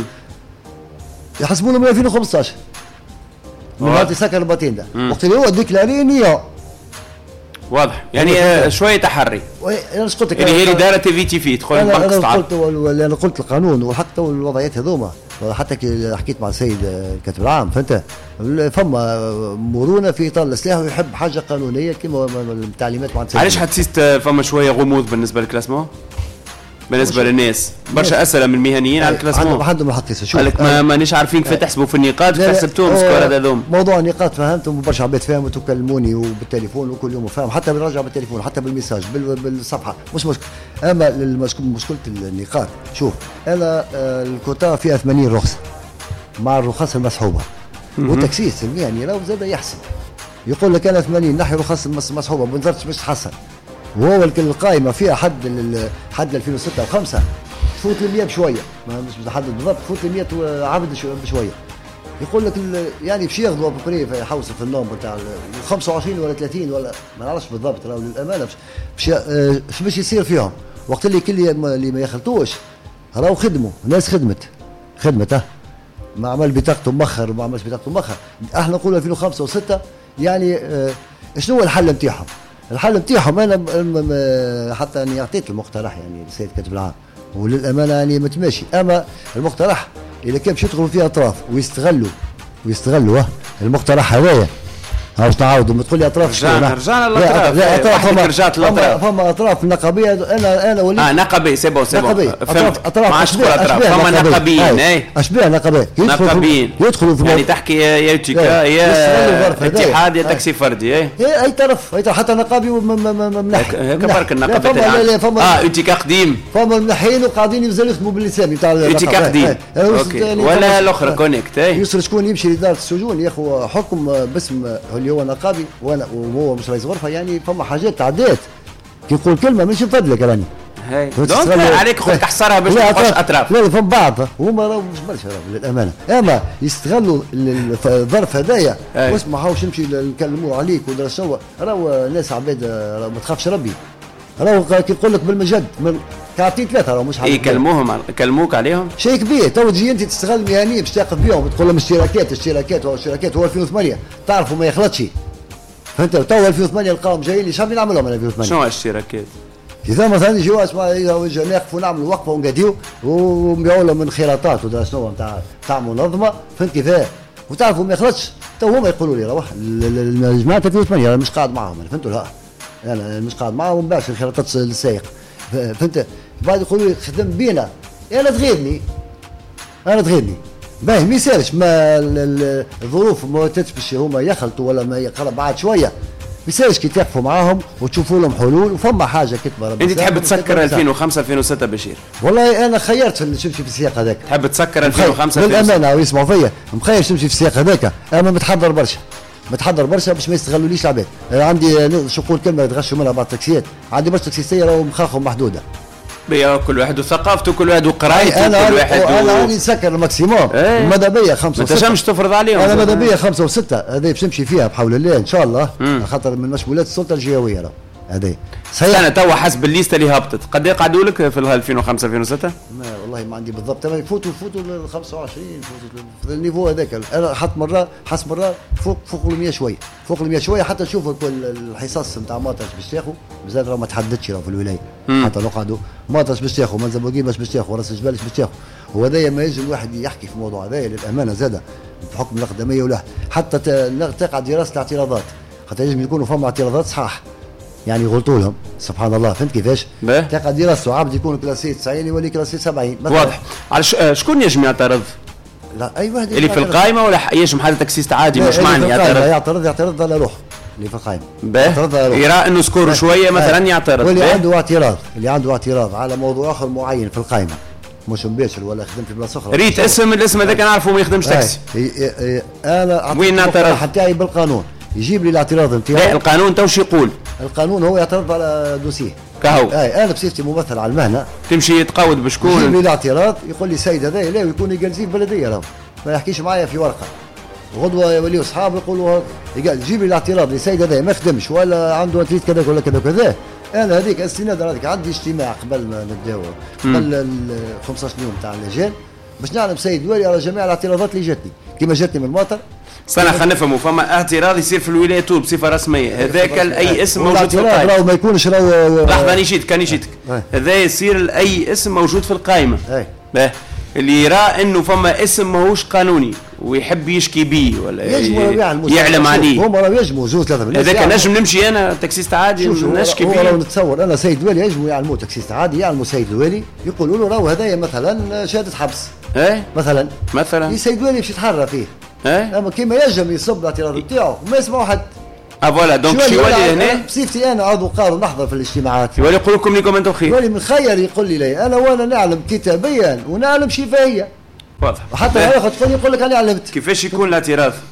يحسبوا له من ألفين وخمسطاش من هذا يسكر الباتيندا وقت اللي هو ديكلاري نيو. واضح. يعني آه شويه تحري. انا قلت لك يعني هي الاداره تي في في تدخل البنك انا قلت انا قلت القانون وحتى الوضعيات هذوما حتى كي حكيت مع السيد الكاتب العام فانت فما مرونه في اطار الاصلاح ويحب حاجه قانونيه كما التعليمات مع علاش حسيت فما شويه غموض بالنسبه للكلاسمون بالنسبه للناس برشا اسئله من المهنيين على الكلاسمون عندهم عندهم الحق يشوف قال لك ما مانيش عارفين كيف تحسبوا في النقاط كيف حسبتوهم السكور هذوما. موضوع النقاط فهمتهم برشا عباد فهموا وكلموني وبالتليفون وكل يوم فاهم حتى بنرجع بالتليفون حتى بالميساج بالصفحه مش مشكل. اما مشكله النقاط شوف انا الكوتا فيها ثمانين رخصه مع الرخص المسحوبه والتكسيس المهني راهو زاد يحسب يقول لك انا ثمانين نحي رخص مسحوبه ما نزرتش باش تحصل وهو القائمه فيها حد حد ألفين وستة وخمسة تفوت ل مية بشويه، ما مش متحدد بالضبط، تفوت ل مية عبد بشويه. يقول لك يعني باش ياخذوا ابوبري يحوسوا في النوم بتاع خمسة وعشرين ولا ثلاثين ولا ما نعرفش بالضبط، راهو للامانه باش باش باش يصير فيهم وقت اللي كل اللي ما يخلطوش راهو خدموا الناس خدمت خدمت اه ما عمل بطاقته مخر وما عملش بطاقته مخر. احنا نقولوا ألفين وخمسة وستة يعني اه شنو هو الحل نتاعهم؟ الحل نتاعهم انا حتى اني اعطيت المقترح يعني للسيد كاتب العام وللامانه يعني متماشي، اما المقترح اذا كان باش يدخلوا فيه اطراف ويستغلوا ويستغلوا المقترح هذايا باش نعاودوا ما تقول لي اطراف رجعنا رجعنا الاطراف لا اطراف رجعت الاطراف فما اطراف نقابيه انا انا وليت اه نقابي سي بون سي بون فهمت ما عادش تقول اطراف فما نقابيين اي اشباه نقابيه نقابيين يدخلوا في يعني تحكي يا يوتيكا يا اتحاد يا تاكسي فردي اي اي طرف اي حتى نقابي منح هيك برك النقابه اه يوتيكا قديم فما منحين وقاعدين يزالوا يخدموا باللسان تاع يوتيكا قديم ولا الاخرى كونيكت يسر شكون يمشي لاداره السجون ياخذ حكم باسم اللي هو نقابي وانا وهو مش رئيس غرفه، يعني فما حاجات تعدات كي نقول كلمه مش نفضلك راني هاي دونك عليك خذ تحصرها باش ما تبقاش اطراف لا فما بعض هما راهو مش برشا للامانه، اما يستغلوا الظرف هذايا واش ما حاولش نمشي نكلموا عليك ولا شنو، راهو ناس عباد ما تخافش ربي، راهو كي نقول لك بالمجد كعطين ثلاثه راهو مش يكلموهم يكلموك عليهم شيء كبير. تو تجي انت تستغل المهنيه باش تاخذ بهم تقول لهم اشتراكات اشتراكات واشتراكات هو ألفين وثمانية تعرفوا ما يخلطش فانت تو ألفين وثمانية لقاهم جايين لي شنو نعملوا من ألفين وثمانية؟ شنو الاشتراكات؟ اذا مثلا يجيو اسمع نقفوا نعملوا وقفه ونقاديو ونبيعوا لهم من خيراطات ولا شنو نتاع تاع منظمه فهمت كيفاه وتعرفوا ما يخلطش. تو هما يقولوا لي روح الجماعه ألفين وثمانية انا مش قاعد معاهم انا فهمتوا لا انا مش قاعد معاهم ونباعش الخيراطات للسائق فهمت. بعد يقولوا لي خدم بينا انا تغيرني انا تغيرني باهي ما يسالش ما الظروف ما باش هما يخلطوا ولا ما يقرب بعد شويه ما يسالش كي تقفوا معاهم وتشوفوا لهم حلول وفما حاجه كتبه. انت تحب تسكر ألفين وخمسة ألفين وستة بشير؟ والله انا خيرت نمشي في السياق هذاك. تحب تسكر ألفين وخمسة بالامانه ويسمعوا فيا مخير نمشي في السياق هذاك اما متحضر برشا متحضر برشا باش ما يستغلوليش العباد. عندي شو نقول كلمه يتغشوا منها بعض التاكسيات عندي برشا تاكسيات راهو مخاخهم محدوده بيا كل واحد وثقافته كل واحد وقرايته أنا كل واحد انا راني نسكر الماكسيموم المدى بيا خمسة وستة ما تنجمش تفرض عليهم انا مدى بيا خمسة وستة هذه باش نمشي فيها بحول الله ان شاء الله خاطر من مشمولات السلطه الجهويه راه هذه صحيح. انا توا حسب الليسته اللي هبطت قد ايه قعدوا لك في ألفين وخمسة ألفين وستة؟ ما والله ما عندي بالضبط انا يفوتوا يفوتوا ل خمسة وعشرين يفوتوا في النيفو هذاك انا حط مره حس مره فوق فوق ال مية شويه فوق ال مية شويه حتى نشوفوا الحصص نتاع ماطرش باش تاخذ مازال راه ما تحددش راه في الولايه مم. حتى لو قعدوا ماطرش باش تاخذ منزبوقين باش تاخذ راس الجبال باش تاخذ وهذايا ما يجي الواحد يحكي في الموضوع هذايا للامانه زاده بحكم الاقدميه ولا حتى تقع دراسه الاعتراضات خاطر يجب يكونوا فما اعتراضات صحاح يعني غلطوا لهم سبحان الله فهمت كيفاش؟ تلقى دراسته عبد يكون كلاسي تسعين يولي كلاسي سبعين واضح. على ش... شكون يجم يعترض؟ لا اي واحد اللي في القائمه ولا يجم حتى تاكسيست عادي مش معني يعترض يعترض يعترض على روحه اللي في القائمه يرى انه سكور شويه مثلا يعترض واللي عنده اعتراض اللي عنده اعتراض على موضوع اخر معين في القائمه مش مباشر ولا خدم في بلاصه اخرى ريت اسم الاسم هذاك نعرفه ما يخدمش تاكسي انا وين نعترض حتى بالقانون يجيب لي الاعتراض نتاعو. القانون تو شو يقول؟ القانون هو يعترض على دوسيه كهو اي انا بصفتي ممثل على المهنه تمشي تقاود بشكون يجيب لي الاعتراض يقول لي سيد هذا لا يكون يجلسي بلديه راهو ما يحكيش معايا في ورقه غدوه يوليو اصحاب يقولوا يجيب لي الاعتراض لسيد هذا ما خدمش ولا عنده اتريد كذا ولا كذا كذا انا هذيك استناد هذيك عندي اجتماع قبل ما نبداو قبل ال خمسة عشر يوم تاع اللجان باش نعلم سيد والي على جميع الاعتراضات اللي جاتني كيما جاتني من المطر. استنى خلينا نفهموا فما اعتراض يصير في الولايه طول بصفه رسميه هذاك لاي اسم موجود في القائمه راهو ما يكونش راهو لحظه نشيدك نشيدك هذا يصير لاي اسم موجود في القائمه باه اللي يرى انه فما اسم ماهوش قانوني ويحب يشكي بيه ولا يعلم عليه هم راهو يجموا زوج ثلاثه هذاك نجم نمشي انا تاكسيست عادي نشكي بيه. راهو نتصور انا سيد الوالي يجموا يعلموا تاكسيست عادي يعلموا سيد الوالي يقولوا له راهو هذايا مثلا شهاده حبس ايه مثلا مثلا سيد الوالي باش يتحرى فيه ايه اما كيما يجم يصب الاعتراض نتاعو وما يسمعوا حد اه فوالا دونك شي يولي هنا بصفتي انا عضو قارئ نحضر في الاجتماعات يولي يقول لكم ليكم انتم خير يولي من خير يقول لي لي انا وانا نعلم كتابيا ونعلم شفاهيا واضح وحتى ياخذ تقول يقول لك انا علمت كيفاش يكون الاعتراف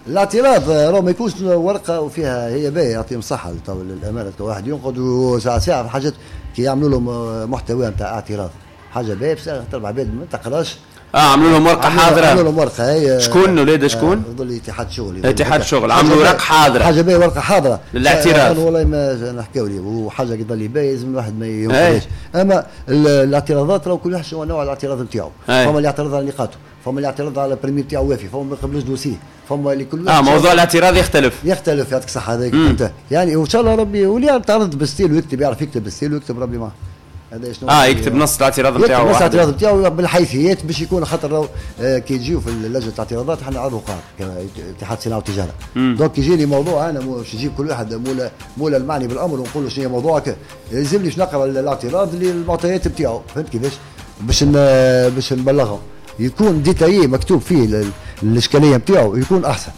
الاعتراض راه ما يكونش ورقه وفيها هي باهيه يعطيهم صحه للامانه واحد ينقد ساعه ساعه في حاجات كي يعملوا لهم محتوى نتاع اعتراض حاجه باهيه بس تربع عباد ما تقراش. اه عملوا لهم ورقه حاضره. عملوا لهم ورقه هي شكون ولاد شكون؟ يظل اتحاد شغل اتحاد شغل عملوا ورقه حاضره حاجه باهيه ورقه حاضره للاعتراض. والله ما نحكيو ليه وحاجه يظل باهيه لازم الواحد ما ينقدش. اما الاعتراضات راه كل واحد شنو نوع الاعتراض نتاعو. فما اللي يعترض على نقاطه، فما اللي يعترض على البريمي نتاعو وافي، فما ما يقبلوش دوسيه، فما اللي كل اه موضوع الاعتراض يختلف يختلف يعطيك الصحه هذاك انت يعني وان شاء الله ربي واللي يعترض بالستيل ويكتب يعرف يكتب بالستيل ويكتب ربي معه. هذا شنو اه يكتب نص الاعتراض نتاعو يكتب نص الاعتراض نتاعو بالحيثيات باش يكون خاطر آه كي تجيو في لجنه الاعتراضات احنا عضو قائم اتحاد صناعه وتجاره. دونك يجي لي موضوع انا باش نجيب كل واحد مولا مولا المعني بالامر ونقول له شنو موضوعك، يلزمني باش نقرا الاعتراض للمعطيات نتاعو فهمت كيفاش باش باش نبلغهم يكون ديتايي مكتوب فيه الاشكاليه نتاعو يكون احسن.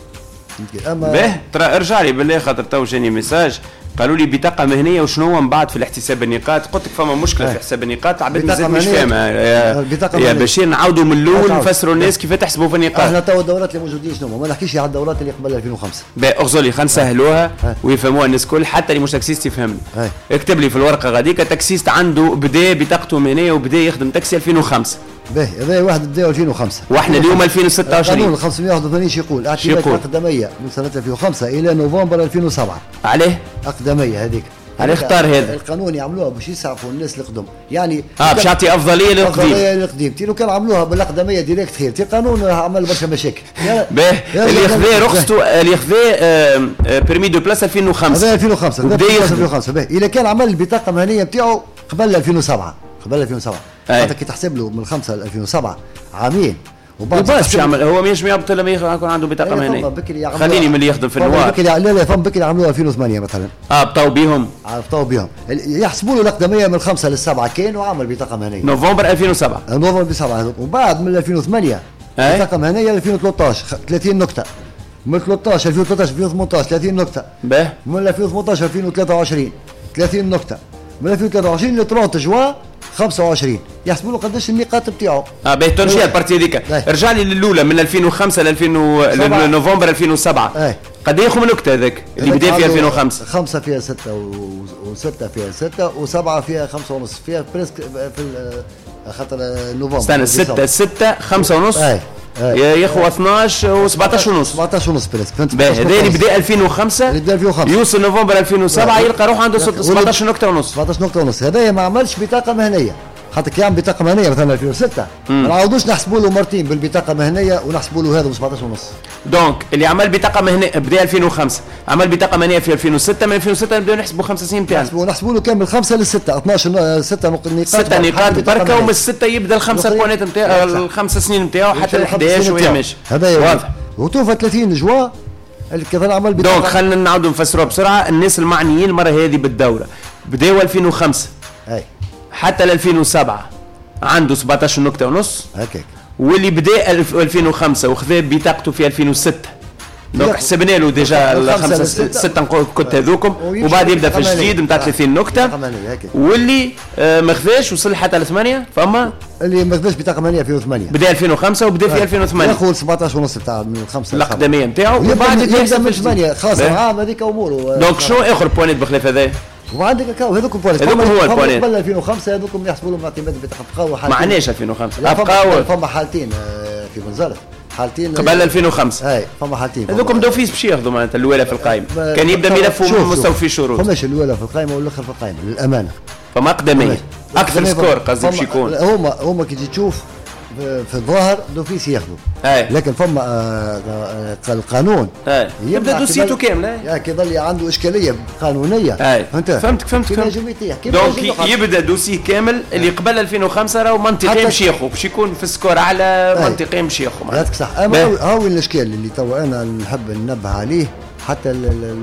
اما باهي ترى ارجع لي بالله خاطر تو جاني ميساج قالوا لي بطاقه مهنيه وشنو من بعد في الاحتساب النقاط. قلت لك فما مشكله في حساب النقاط عباد مازال مش فاهمه يا, يا بشير نعاودوا من الاول نفسروا الناس كيف تحسبوا في النقاط. احنا تو الدورات اللي موجودين شنو ما نحكيش على الدورات اللي قبل ألفين وخمسة. باهي اغزولي خلينا نسهلوها ويفهموها الناس الكل حتى اللي مش تاكسيست يفهمني. اكتب لي في الورقه غاديك تاكسيست عنده بدا بطاقته مهنيه وبدا يخدم تاكسي ألفين وخمسة. باهي هذا واحد بدا ألفين وخمسة واحنا اليوم ألفين وستة وعشرين. القانون خمسمائة وواحد وثمانين يقول اعتماد اقدميه من سنه ألفين وخمسة الى نوفمبر ألفين وسبعة. عليه اقدميه هذيك على اختار هذا القانون يعملوها باش يسعفوا الناس القدم يعني اه باش يعطي افضليه للقديم. افضليه للقديم تي لو كان عملوها بالاقدميه ديريكت خير تي القانون عمل برشا مشاكل. باهي اللي خذا رخصته اللي خذا بيرمي دو بلاس ألفين وخمسة هذا ألفين وخمسة بدا ألفين وخمسة. باهي اذا كان عمل البطاقه المهنيه نتاعو قبل ألفين وسبعة قبل ألفين وسبعة خاطر كي تحسب له من خمسة ل ألفين وسبعة عامين وبعد باش يعمل هو ماهيش يهبط لما يكون عنده بطاقه مهنيه. خليني من اللي يخدم في النوار بكري لا لا فهم بكري عملوها ألفين وثمانية مثلا اه بطاو بيهم بطاو بيهم يحسبوا له الاقدميه من خمسة للسبعة كان وعمل بطاقه مهنيه نوفمبر ألفين وسبعة نوفمبر سبعة وبعد من ألفين وثمانية بطاقه مهنيه ألفين وثلاثة عشر ثلاثين نقطه من ثلاثة عشر ألفين وثلاثة عشر ألفين وثمانية عشر ثلاثين نقطه باهي من ألفين وثمانية عشر ألفين وثلاثة وعشرين ثلاثين نقطه من ألفين وثلاثة وعشرين ل ثلاثين جوان خمسة وعشرين يحسبوا له قداش النقاط نتاعو. اه باهي ترجع البارتي هذيك ارجع لي للاولى من ألفين وخمسة ل ألفين نوفمبر ألفين وسبعة قد ياخذ من نكته هذاك اللي بدا في ألفين وخمسة. خمسة فيها ستة وستة فيها ستة وسبعة فيها خمسة ونص فيها بريسك في خاطر نوفمبر. استنى ستة ستة خمسة ونص يا اخو اثناش و17 ونص سبعطاش ونص بريسك فهمت. باهي هذا اللي بدا ألفين وخمسة اللي بدا ألفين وخمسة يوصل نوفمبر ألفين وسبعة يلقى روح عنده سبعطاش نقطه ونص سبعطاش نقطه ونص. هذايا ما عملش بطاقه مهنيه خاطر كي يعمل بطاقه مهنيه مثلا ألفين وستة ما نعاودوش نحسبوا له مرتين بالبطاقه المهنيه ونحسبوا له هذا ب سبعطاش ونص. دونك اللي عمل بطاقه مهنيه بدا ألفين وخمسة عمل بطاقه مهنيه في ألفين وستة من ألفين وستة نبداو نحسبوا خمسة سنين نتاعنا نحسبوا نحسبوا له كامل خمسة للستة اثناش ستة نقاط ستة نقاط بركه ومن الستة يبدا الخمسه بوانات نتاع الخمس سنين نتاعو حتى ل أحد عشر وهي ماشي. هذا واضح وتوفى ثلاثين جوا اللي كذا عمل بطاقه. دونك خلينا نعاودوا نفسروها بسرعه الناس المعنيين المره هذه بالدوره بداوا ألفين وخمسة اي حتى ل ألفين وسبعة عنده سبعطاش نقطة ونص هكاك واللي بدا ألفين وخمسة وخذا بطاقته في ألفين وستة دونك حسبنا له ديجا الخمسة ستة نقط هذوكم وبعد يبدا في الجديد نتاع ثلاثين نقطة واللي ما خذاش وصل حتى ل ثمانية فما اللي ما خذاش بطاقة مهنية ألفين وثمانية بدا ألفين وخمسة وبدا في ألفين وثمانية ياخذ سبعطاش ونص تاع من الخمسة الأقدمية نتاعو وبعد يبدا في ثمانية خاص عام هذيك أموره. دونك شنو آخر بوانيت بخلاف هذا؟ وعندك كاو هذوك بوانيت هذوك هو البوانيت قبل ألفين وخمسة هذوكم يحسبوا لهم اعتماد بطاقة بقاو حالتين. ما عندناش ألفين وخمسة أبقاو فما حالتين في بنزرت حالتين قبل ألفين وخمسة اي فما حالتين هذوكم دوفيس باش ياخذوا معناتها الاولى في القائمه كان يبدا ملفه مستوفي شروط فماش الاولى في القائمه والاخر في القائمه للامانه فما اقدميه اكثر سكور قصدي باش يكون هما هما كي تجي تشوف في الظاهر دوفيس ياخذوا لكن فما آه آه القانون يبدا دوسيته كامله يا كي يظل عنده اشكاليه قانونيه فهمت فهمت فهمت دونك يبدا دوسي كامل اللي قبل ألفين وخمسة راهو منطقي باش ياخذ باش يكون في السكور اعلى منطقي باش ياخذ يعطيك صح. اما هاو الاشكال اللي تو انا نحب ننبه عليه حتى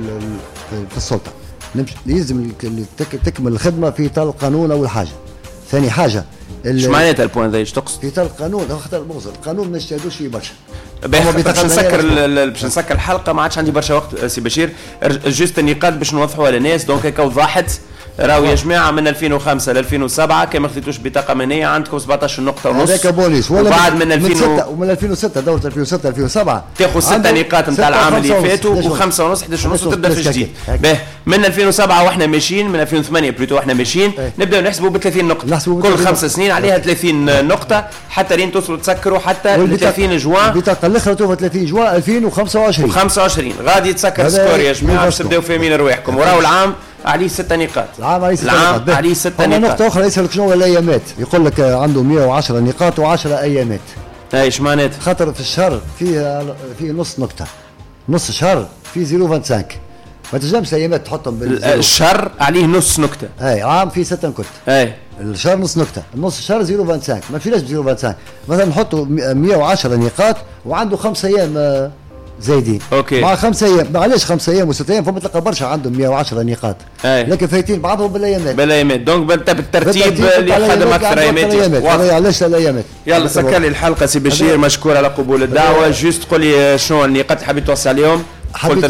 في السلطه لازم تكمل الخدمه في طال القانون اول حاجه. ثاني حاجه ايش معناتها البوان ذا ايش تقصد؟ في طال القانون خاطر مغزر القانون ما نجتهدوش فيه برشا. باش نسكر باش نسكر الحلقه ما عادش عندي برشا وقت سي بشير جوست النقاط باش نوضحوها للناس دونك هكا وضحت راهو يا جماعه من ألفين وخمسة ل ألفين وسبعة كان ما خذيتوش بطاقه مهنيه عندكم سبعطاش نقطه ونص هذاك بونيس. وبعد من ألفين وستة ومن ألفين وستة دوره ألفين وستة ألفين وسبعة تاخذ ستة نقاط نتاع العام اللي فاتوا وخمسة ونص احد عشر ونص وتبدا في جديد. باهي من ألفين وسبعة واحنا ماشيين من ألفين وثمانية بلوتو واحنا ماشيين نبداو نحسبوا ب ثلاثين نقطه كل خمس سنين عليها ثلاثين نقطه حتى لين توصلوا تسكروا حتى ل ثلاثين جوان. البطاقه الاخرى توفى ثلاثين جوان ألفين وخمسة وعشرين وخمسة وعشرين غادي تسكر سكور يا جماعه باش تبداو فاهمين رواحكم. وراو العام عليه ستة نقاط. العام عليه ستة نقاط. العام عليه ستة نقاط. نقطة أخرى يسألك شنو الأيامات، يقول لك عنده مئة وعشرة نقاط وعشرة أيامات. أي إيش معناتها؟ خاطر في الشهر فيه فيه نص نقطة، نص شهر فيه صفر فاصلة خمسة، ما تنجمش الأيامات تحطهم بالزيرو. الشهر عليه نص نقطة. أي عام فيه ستة نقط. أي الشهر نص نقطة، النص الشهر صفر فاصلة خمسة، ما فيناش صفر فاصلة خمسة، مثلا نحطوا مئة وعشرة نقاط وعنده خمس أيام زايدين. اوكي مع خمسة ايام معليش خمسة ايام وست ايام فما تلقى برشا عندهم مئة وعشرة نقاط. أي. لكن فايتين بعضهم بالايامات بالايامات دونك بالترتيب اللي خدم اكثر ايامات. علاش الايامات. يلا سكر لي الحلقه سي بشير مشكور على قبول الدعوه. جوست قول لي شنو النقاط اللي حبيت توصي عليهم؟ حبيت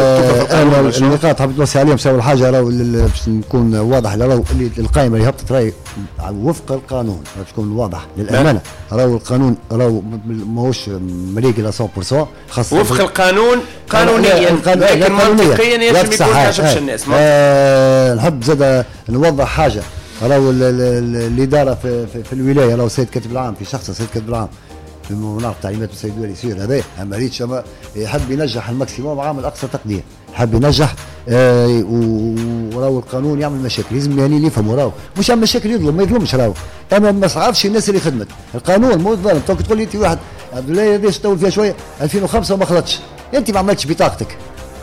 انا النقاط حبيت نوصي عليهم سوى الحاجه راهو باش نكون واضح راهو القائمه اللي هبطت راهي وفق القانون باش تكون واضح للامانه. راهو القانون راهو ماهوش مريقل مية بالمية خاصه وفق القانون قانونيا لكن منطقيا يجب يكون ما يعجبش الناس. آه نحب زاد نوضح حاجه راهو الاداره في, في, في الولايه راهو السيد كاتب العام في شخص السيد كاتب العام في مناطق تعليمات السيد الولي يصير هذا اما ريتش يحب ينجح الماكسيموم عامل اقصى تقدير يحب ينجح. آه وراهو القانون يعمل مشاكل لازم المهنيين يفهموا راهو مش يعمل مشاكل يظلم ما يظلمش راهو اما ما صعبش الناس اللي خدمت القانون مو ظالم. تقول لي انت واحد عبد الله ليش تطول فيها شويه ألفين وخمسة وما خلطش انت ما عملتش بطاقتك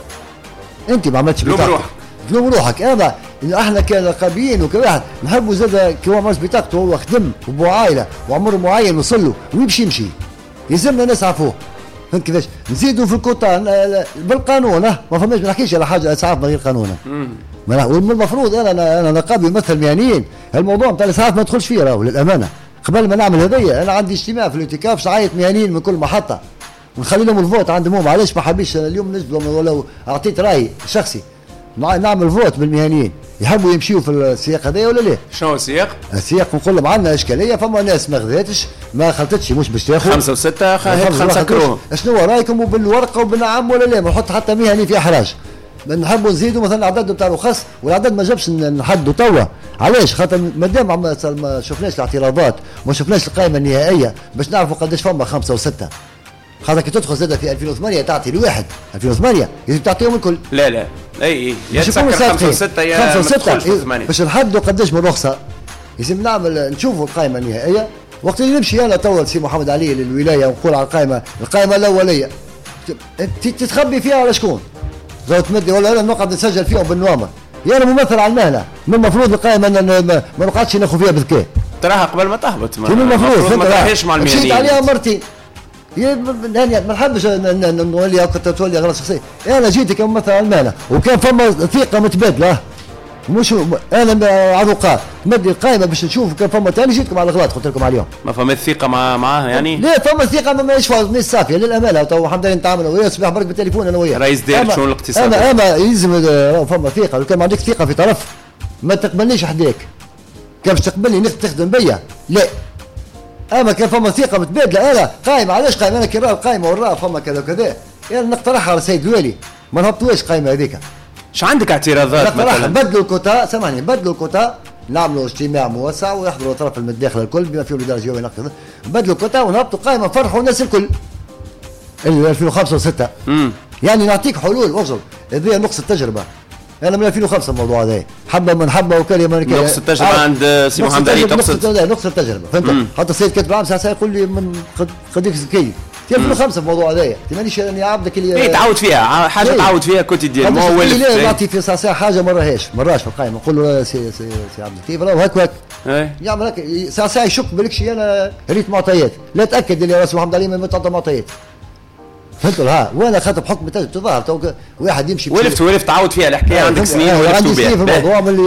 انت ما عملتش بطاقتك تلوم روحك. انا احنا كنقابيين وكواحد نحبوا زاد كي هو مارس بطاقته وهو خدم وبو عائله وعمر معين وصل له ويمشي يمشي يلزمنا نسعفوه. فهمت كيفاش؟ نزيدوا في الكوتا بالقانون اه ما فماش ما نحكيش على حاجه اسعاف من غير قانون. والمفروض انا انا نقابي ممثل مهنيين الموضوع نتاع الاسعاف ما ندخلش فيه راهو للامانه. قبل ما نعمل هذيا انا عندي اجتماع في الاعتكاف شعاية مهنيين من كل محطه ونخلي لهم الفوت عندهم هم. علاش ما حبيش اليوم نجبدهم ولو اعطيت رايي شخصي نعمل فوت بالمهنيين يحبوا يمشيوا في السياق هذايا ولا لا؟ شنو السياق؟ السياق نقول لهم عندنا اشكاليه فما ناس ما خذاتش ما خلطتش مش باش تاخذ خمسه وسته خمسه نسكروهم. شنو رايكم وبالورقه وبالنعم ولا لا؟ ما نحط حتى مهني في احراج. نحبوا نزيدوا مثلا العدد نتاع الرخص والعدد ما جابش نحدوا توا. علاش؟ خاطر مادام ما شفناش الاعتراضات وما شفناش القائمه النهائيه باش نعرفوا قداش فما خمسه وسته. خاطر كي تدخل زاد في ألفين وثمانية تعطي لواحد ألفين وثمانية لازم تعطيهم الكل. لا لا اي يا تسكر خمسة وستة يا خمسة وستة باش نحدوا قداش من رخصه. لازم نعمل نشوفوا القائمه النهائيه وقت اللي نمشي انا توا سي محمد علي للولايه ونقول على القائمه القائمه الاوليه تتخبي فيها على شكون؟ لو تمدي ولا انا نقعد نسجل فيهم بالنوامه يا انا ممثل على المهنه من المفروض القائمه ما نقعدش ناخذ فيها بالذكاء تراها قبل ما تهبط ما المفروض ما تراهيش مع المهنيين مشيت عليها مرتين يعني ما نحبش نولي كنت تولي غلط شخصيه. انا جيت كممثل على المهنه وكان فما ثقه متبادله مش انا عروقات مدي القائمه باش نشوف كان فما ثاني جيتكم على الغلط قلت لكم عليهم ما فما ثقه مع معاها يعني لا فما ثقه ما ماهيش ناس صافيه للامانه تو الحمد لله نتعامل ويا صباح برك بالتليفون انا وياه رئيس دايره شؤون الاقتصاد انا انا يلزم فما ثقه لو كان ما عندك ثقه في طرف ما تقبلنيش حداك كان باش تقبلني تخدم بيا لا اما كان فما ثقه متبادله انا قائمه علاش قائمه انا كي راه القائمه وراها فما كذا وكذا انا نقترحها على السيد الوالي ما نهبطوش قائمه هذيك. اش عندك اعتراضات مثلا؟ بدلوا الكوتا سامحني بدلوا الكوتا نعملوا اجتماع موسع ويحضروا اطراف المتداخله الكل بما فيهم الاداره الجويه نقد بدلوا الكوتا ونهبطوا قائمه فرحوا الناس الكل ألفين وخمسة وستة يعني نعطيك حلول اغزر هذه نقص التجربه. انا من ألفين وخمسة الموضوع هذا حبه من حبه وكلمه من كلمه نقص التجربه عند سي محمد علي تقصد نقص التجربه فهمت حتى السيد كاتب العام ساعه يقول لي من قديك ذكي في ألفين وخمسة الموضوع هذايا مانيش اني عبدك اللي اي تعود فيها حاجه تعود فيها كوتيديان ما هو لا نعطي في ساعه حاجه ما راهيش ما راهش في القائمه نقول له سي سي سي عبد اللطيف راه هاك هاك يعمل هكا ساعه ساعه يشك بالك شي انا ريت معطيات لا تاكد اللي راسي محمد علي ما تعطى معطيات فهمت ها وانا خاطر بحكم تجربه تظاهر تو واحد يمشي ولفت ولفت تعود فيها الحكايه عندك سنين ولفت بها في الموضوع اللي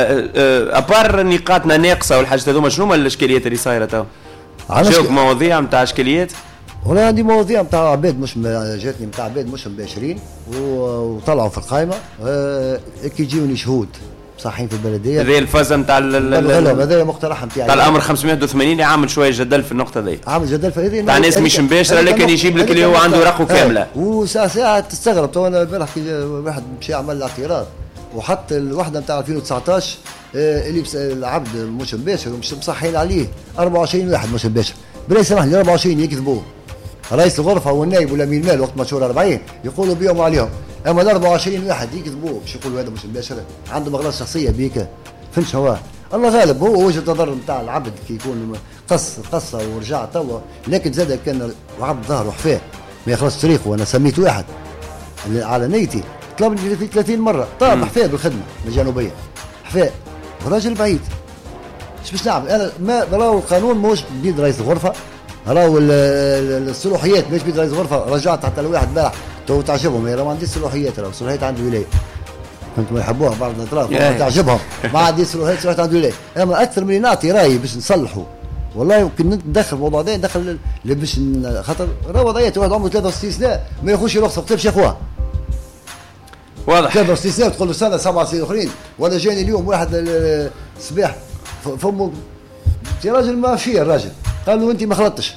ابار نقاطنا ناقصه والحاجات هذوما شنو هما الاشكاليات اللي صايره تو؟ جاوك مواضيع نتاع اشكاليات؟ والله عندي مواضيع نتاع عباد مش جاتني نتاع عباد مش مباشرين وطلعوا في القائمه اه كي يجيوني شهود صحيين في البلديه. هذه الفازه نتاع هذا مقترح نتاعي تاع الامر خمسمائة وثمانين اللي عامل شويه جدل في النقطه ذي، عامل جدل في هذه تاع ناس مش مباشره لكن يجيب لك اللي هو عنده رقم كامله. وساعه ساعه تستغرب. تو انا البارح واحد مشى عمل الاعتراض وحط الوحده نتاع ألفين وتسعطاش اللي العبد مش مباشر ومش مصحين عليه أربعة وعشرين واحد مش مباشر. بلا سمح لي أربعة وعشرين يكذبوا. رئيس الغرفه والنائب والامين مال وقت مشهور أربعين يقولوا بيهم وعليهم، اما ال أربعة وعشرين واحد يكذبوا باش يقولوا هذا مش مباشر، عنده مغلاط شخصيه بيك. فهمت شنو الله غالب. هو وجه التضرر نتاع العبد كي يكون قص قصه ورجع توا، لكن زاد كان العبد ظهر وحفاه ما يخلص طريقه. وانا سميت واحد على نيتي طلبني في ثلاثين مره طاب حفاه بالخدمه الجنوبيه حفاه راجل بعيد. ايش باش نعمل انا؟ ما راهو القانون موش بيد رئيس الغرفه، راهو الصلاحيات مش بيد رئيس الغرفه. رجعت حتى لواحد امبارح تو تعجبهم، انا ما عنديش صلاحيات، راهو الصلاحيات عند الولايه. فهمتوا يحبوها بعض الاطراف ما تعجبهم، ما عنديش صلاحيات صلاحيات عند الولايه. اما اكثر من نعطي رايي باش نصلحوا والله يمكن ندخل الموضوع هذا ندخل باش خاطر راهو وضعيه واحد عمره ثلاثة وستين سنه ما ياخذش رخصه كتبش يا اخوها. واضح ثلاثة وستين سنه تقول له سنه سبع سنين اخرين. ولا جاني اليوم واحد الصباح فمه يا راجل ما في الراجل قال له انت ما خلطتش.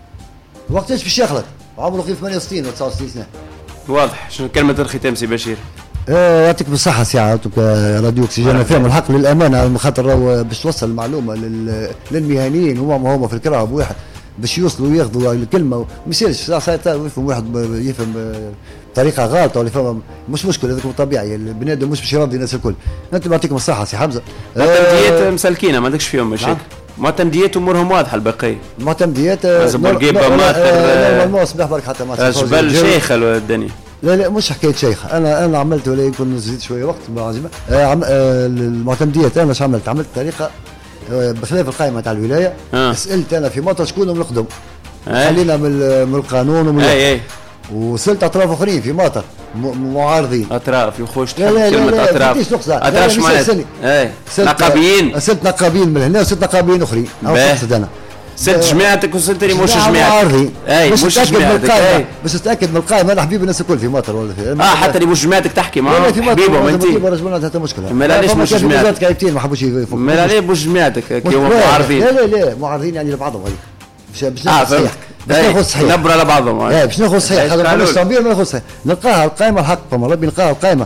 وقتاش باش يخلط؟ عمره في ثمانية وستين ولا تسعة وستين سنه. واضح. شنو كلمه الختام سي بشير؟ اه يعطيك بالصحة سي يعطيك راديو اكسجين فهم الحق للأمانة على خاطر راهو باش توصل المعلومة للمهنيين هما هما في الكرة بواحد باش يوصلوا وياخذوا الكلمة. ما يصيرش ساعات يفهم واحد يفهم بطريقة غلطة ولا يفهم مش مشكل هذاك طبيعي. البني آدم مش باش يرضي الناس الكل. أنت يعطيكم الصحة سي حمزة. معتمديات آه مسلكينة ما عندكش فيهم مشاكل. معتمديات امورهم واضحه الباقي. معتمديات بورقيبه ماخر نورمالمون صباح برك حتى ما جبل شيخه الدنيا. لا لا مش حكايه شيخ. انا انا عملت ولا يكون زيد شويه وقت معجبه. آه آه المعتمديات انا اش عملت؟ عملت طريقه آه بخلاف القائمه تاع الولايه. آه. سالت انا في مطر شكون من الخدم خلينا من من القانون ومن اي اي وسالت اطراف اخرين في مطر معارضين. اطراف يخش كلمه اطراف اطراف معناتها اي نقابيين. سالت نقابيين من هنا وسالت نقابيين اخرين. اقصد انا سلت جماعتك وسلت لي مش جماعتك. اي مش جماعتك باش تتاكد من القائمه. انا حبيب الناس الكل في مطر ولا في اه حتى اللي مش جماعتك تحكي معاهم حبيبهم انت. ما حتى مشكله. ما ليش مش جماعتك كايبتين ما حبوش يفكوا. ما ليش مش جماعتك كي هما معارضين. لا لا لا معارضين يعني لبعضهم هذيك باش ناخذ صحيح باش ناخذ صحيح نبره لبعضهم. اي باش ناخذ صحيح هذا مش تعبير ما ناخذ صحيح. نلقاها القائمه الحق فما ربي نلقاها القائمه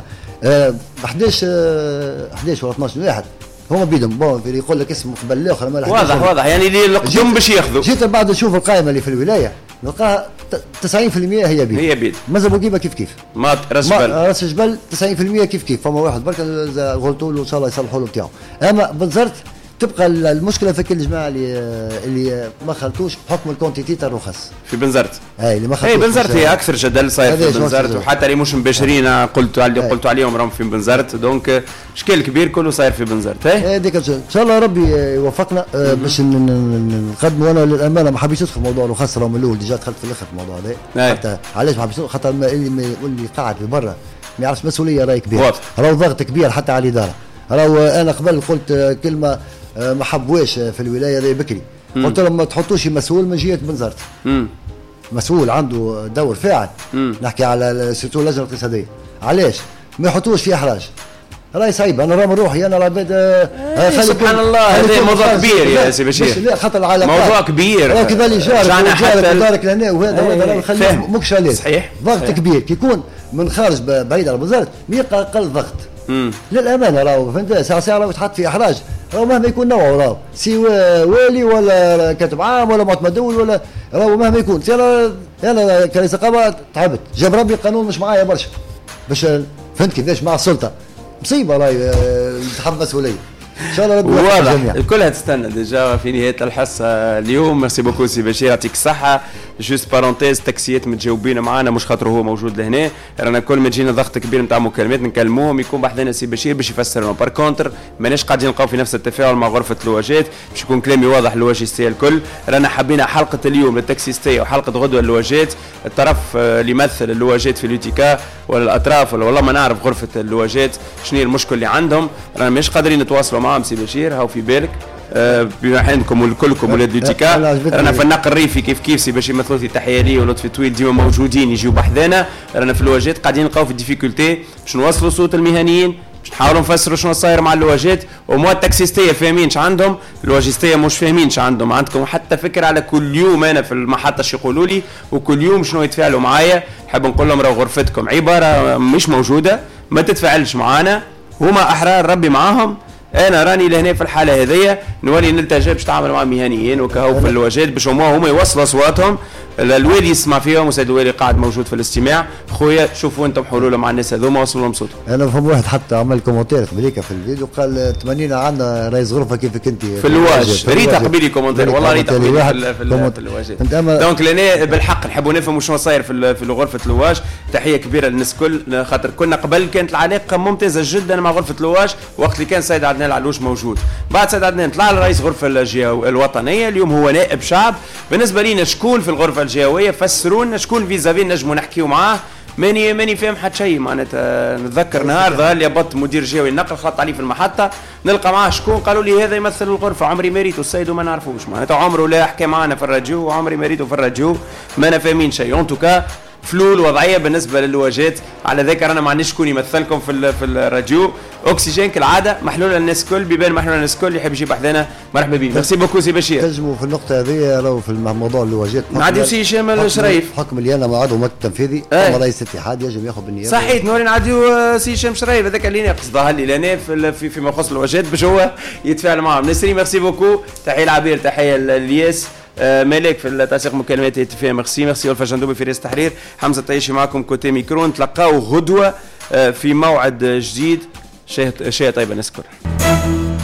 احداش احداش ولا اثناش واحد هما بيدهم بون يقول لك اسمه قبل الاخر. واضح واضح يعني اللي القدم باش ياخذوا. جيت بعد نشوف القائمه اللي في الولايه نلقاها تسعين بالمئة هي بيد. هي بيد مازال بوقيبه كيف كيف. ما راس جبل راس جبل تسعين بالمئة كيف كيف. فما واحد برك قلت له ان شاء الله يصلحوا له بتاعه. اما بنزرت تبقى المشكله في كل الجماعه اللي اللي ما خلطوش بحكم الكونتيتي تاع الرخص في بنزرت. اي اللي ما خلطوش. اي بنزرت هي اكثر جدل صاير في بنزرت وحتى اللي مش مباشرين قلت علي قلت عليهم راهم في بنزرت. دونك اشكال كبير كله صاير في بنزرت. اي هذيك ان شاء الله ربي يوفقنا باش نقدموا. انا للامانه ما حبيتش ندخل في موضوع الرخص راهو من الاول ديجا دخلت في الاخر في الموضوع هذا. حتى علاش ما حبيتش خاطر اللي ما يقول لي قاعد في برا ما يعرفش مسؤوليه راهي كبيره. راهو ضغط كبير حتى على الاداره. راهو انا قبل قلت كلمه ما حبوش في الولايه ذي بكري. مم. قلت لهم ما تحطوش مسؤول من جهه بنزرت. مم. مسؤول عنده دور فاعل. مم. نحكي على سيرتو اللجنه الاقتصاديه. علاش ما يحطوش في احراج؟ راهي صعيبه. انا راه من روحي انا العباد آه سبحان الله هذا موضوع كبير يا سي بشير. لا خاطر العلاقات موضوع كبير. راه كيف اللي جارك وجارك ودارك لهنا وهذا وهذا راه خليه مكش عليه. صحيح ضغط كبير كي يكون من خارج بعيد على بنزرت يبقى اقل ضغط. مم. للامانه راهو فهمت ساعه ساعه راهو تحط في احراج. راهو مهما يكون نوعه راهو سي والي ولا كاتب عام ولا معتمد دولي ولا راهو مهما يكون. انا انا كرئيس نقابه تعبت جاب ربي القانون مش معايا برشا باش فهمت كيفاش مع السلطه مصيبه راهي تحمل مسؤوليه. ان شاء الله ربي واضح الكل تستنى ديجا في نهايه الحصه اليوم. ميرسي بوكو سي بشير يعطيك الصحه. جوست بارونتيز تاكسيات متجاوبين معنا مش خاطر هو موجود لهنا. رانا كل ما تجينا ضغط كبير نتاع مكالمات نكلموهم يكون بحثنا سي بشير باش يفسر لنا. بار كونتر ماناش قاعدين نلقاو في نفس التفاعل مع غرفه اللواجات باش يكون كلامي واضح للواجستيه الكل. رانا حبينا حلقه اليوم للتاكسيستيه وحلقه غدوه اللواجات. الطرف اللي يمثل اللواجات في اليوتيكا ولا الاطراف ولا والله ما نعرف غرفه اللواجات شنو هي المشكل اللي عندهم. رانا مش قادرين نتواصلوا معاهم سي بشير هاو في بالك. أه بما عندكم والكلكم ولاد اليوتيكا رانا في النقل الريفي كيف كيف سي باش يمثلوا لي تحيه لي ولطفي طويل ديما موجودين يجيو بحذانا. رانا في الواجهات قاعدين نلقاو في الديفيكولتي باش نوصلوا صوت المهنيين باش نحاولوا نفسروا شنو صاير مع اللواجات. وموا التاكسيستيه فاهمينش عندهم، اللواجستيه مش فاهمينش عندهم. عندكم حتى فكره على كل يوم انا في المحطه شو يقولوا لي وكل يوم شنو يتفاعلوا معايا. نحب نقول لهم راهو غرفتكم عباره مش موجوده، ما تتفاعلش معانا، هما احرار ربي معاهم. انا راني لهنا في الحاله هذيا نولي نلتجئ باش تعمل مع مهنيين وكهو في الواجات باش هما هما يوصلوا اصواتهم، الوالي يسمع فيهم وسيد الوالي قاعد موجود في الاستماع. خويا شوفوا انتم حلول مع الناس هذوما وصلوا لهم صوتهم. انا فهم واحد حتى عمل كومنتير قبليك في الفيديو قال تمنينا عندنا رئيس غرفه كيفك انت في الواج. ريتا قبيلي كومنتير والله ريتا قبيلي في, في, في الواجات. دونك لنا بالحق نحبوا نفهموا شنو صاير في في غرفه الواج. تحيه كبيره للناس الكل، خاطر كنا قبل كانت العلاقه ممتازه جدا مع غرفه الواج وقت اللي كان سيد عدنان العلوش موجود. بعد سيد عدنان طلع لرئيس غرفه الوطنيه، اليوم هو نائب شعب. بالنسبه لينا شكون في الغرفه الجهويه فسرونا شكون فيزافي نجموا نحكيو معاه. ماني ماني فاهم حتى شيء معناتها. نتذكر نهار ظهر لي بط مدير جهوي النقل خلط عليه في المحطه نلقى معاه شكون، قالوا لي هذا يمثل الغرفه. عمري ما ريتو السيد وما نعرفوش معناتها، عمره لا حكى معنا في الراديو وعمري ما ريتو في الراديو، ما انا فاهمين شيء. اون توكا فلول وضعيه بالنسبه للواجات. على ذاك انا ما عنديش شكون يمثلكم في في الراديو. اوكسيجين كالعاده محلوله للناس الكل، بيبان محلوله للناس الكل، يحب يجيب حدانا مرحبا بيه. ميرسي بوكو سي بشير. تنجموا في النقطه هذه راهو في موضوع اللواجات نعديو سي هشام الشريف حكم اللي انا مع عضو مكتب تنفيذي اما رئيس الاتحاد يجب ياخذ بالنيابه. صحيح نوري نعديو سي هشام الشريف هذاك اللي قصدها لي لنا في في فيما يخص اللواجات باش هو يتفاعل معهم. نسري ميرسي بوكو، تحيه العبير، تحيه الياس آه مالك في التنسيق مكالمات اتفاق. ميرسي ميرسي والفا جندوبي في رئاسة التحرير. حمزه الطيشي معكم كوتي ميكرو. نتلقاو غدوه آه في موعد جديد. شيء طيبه نسكر.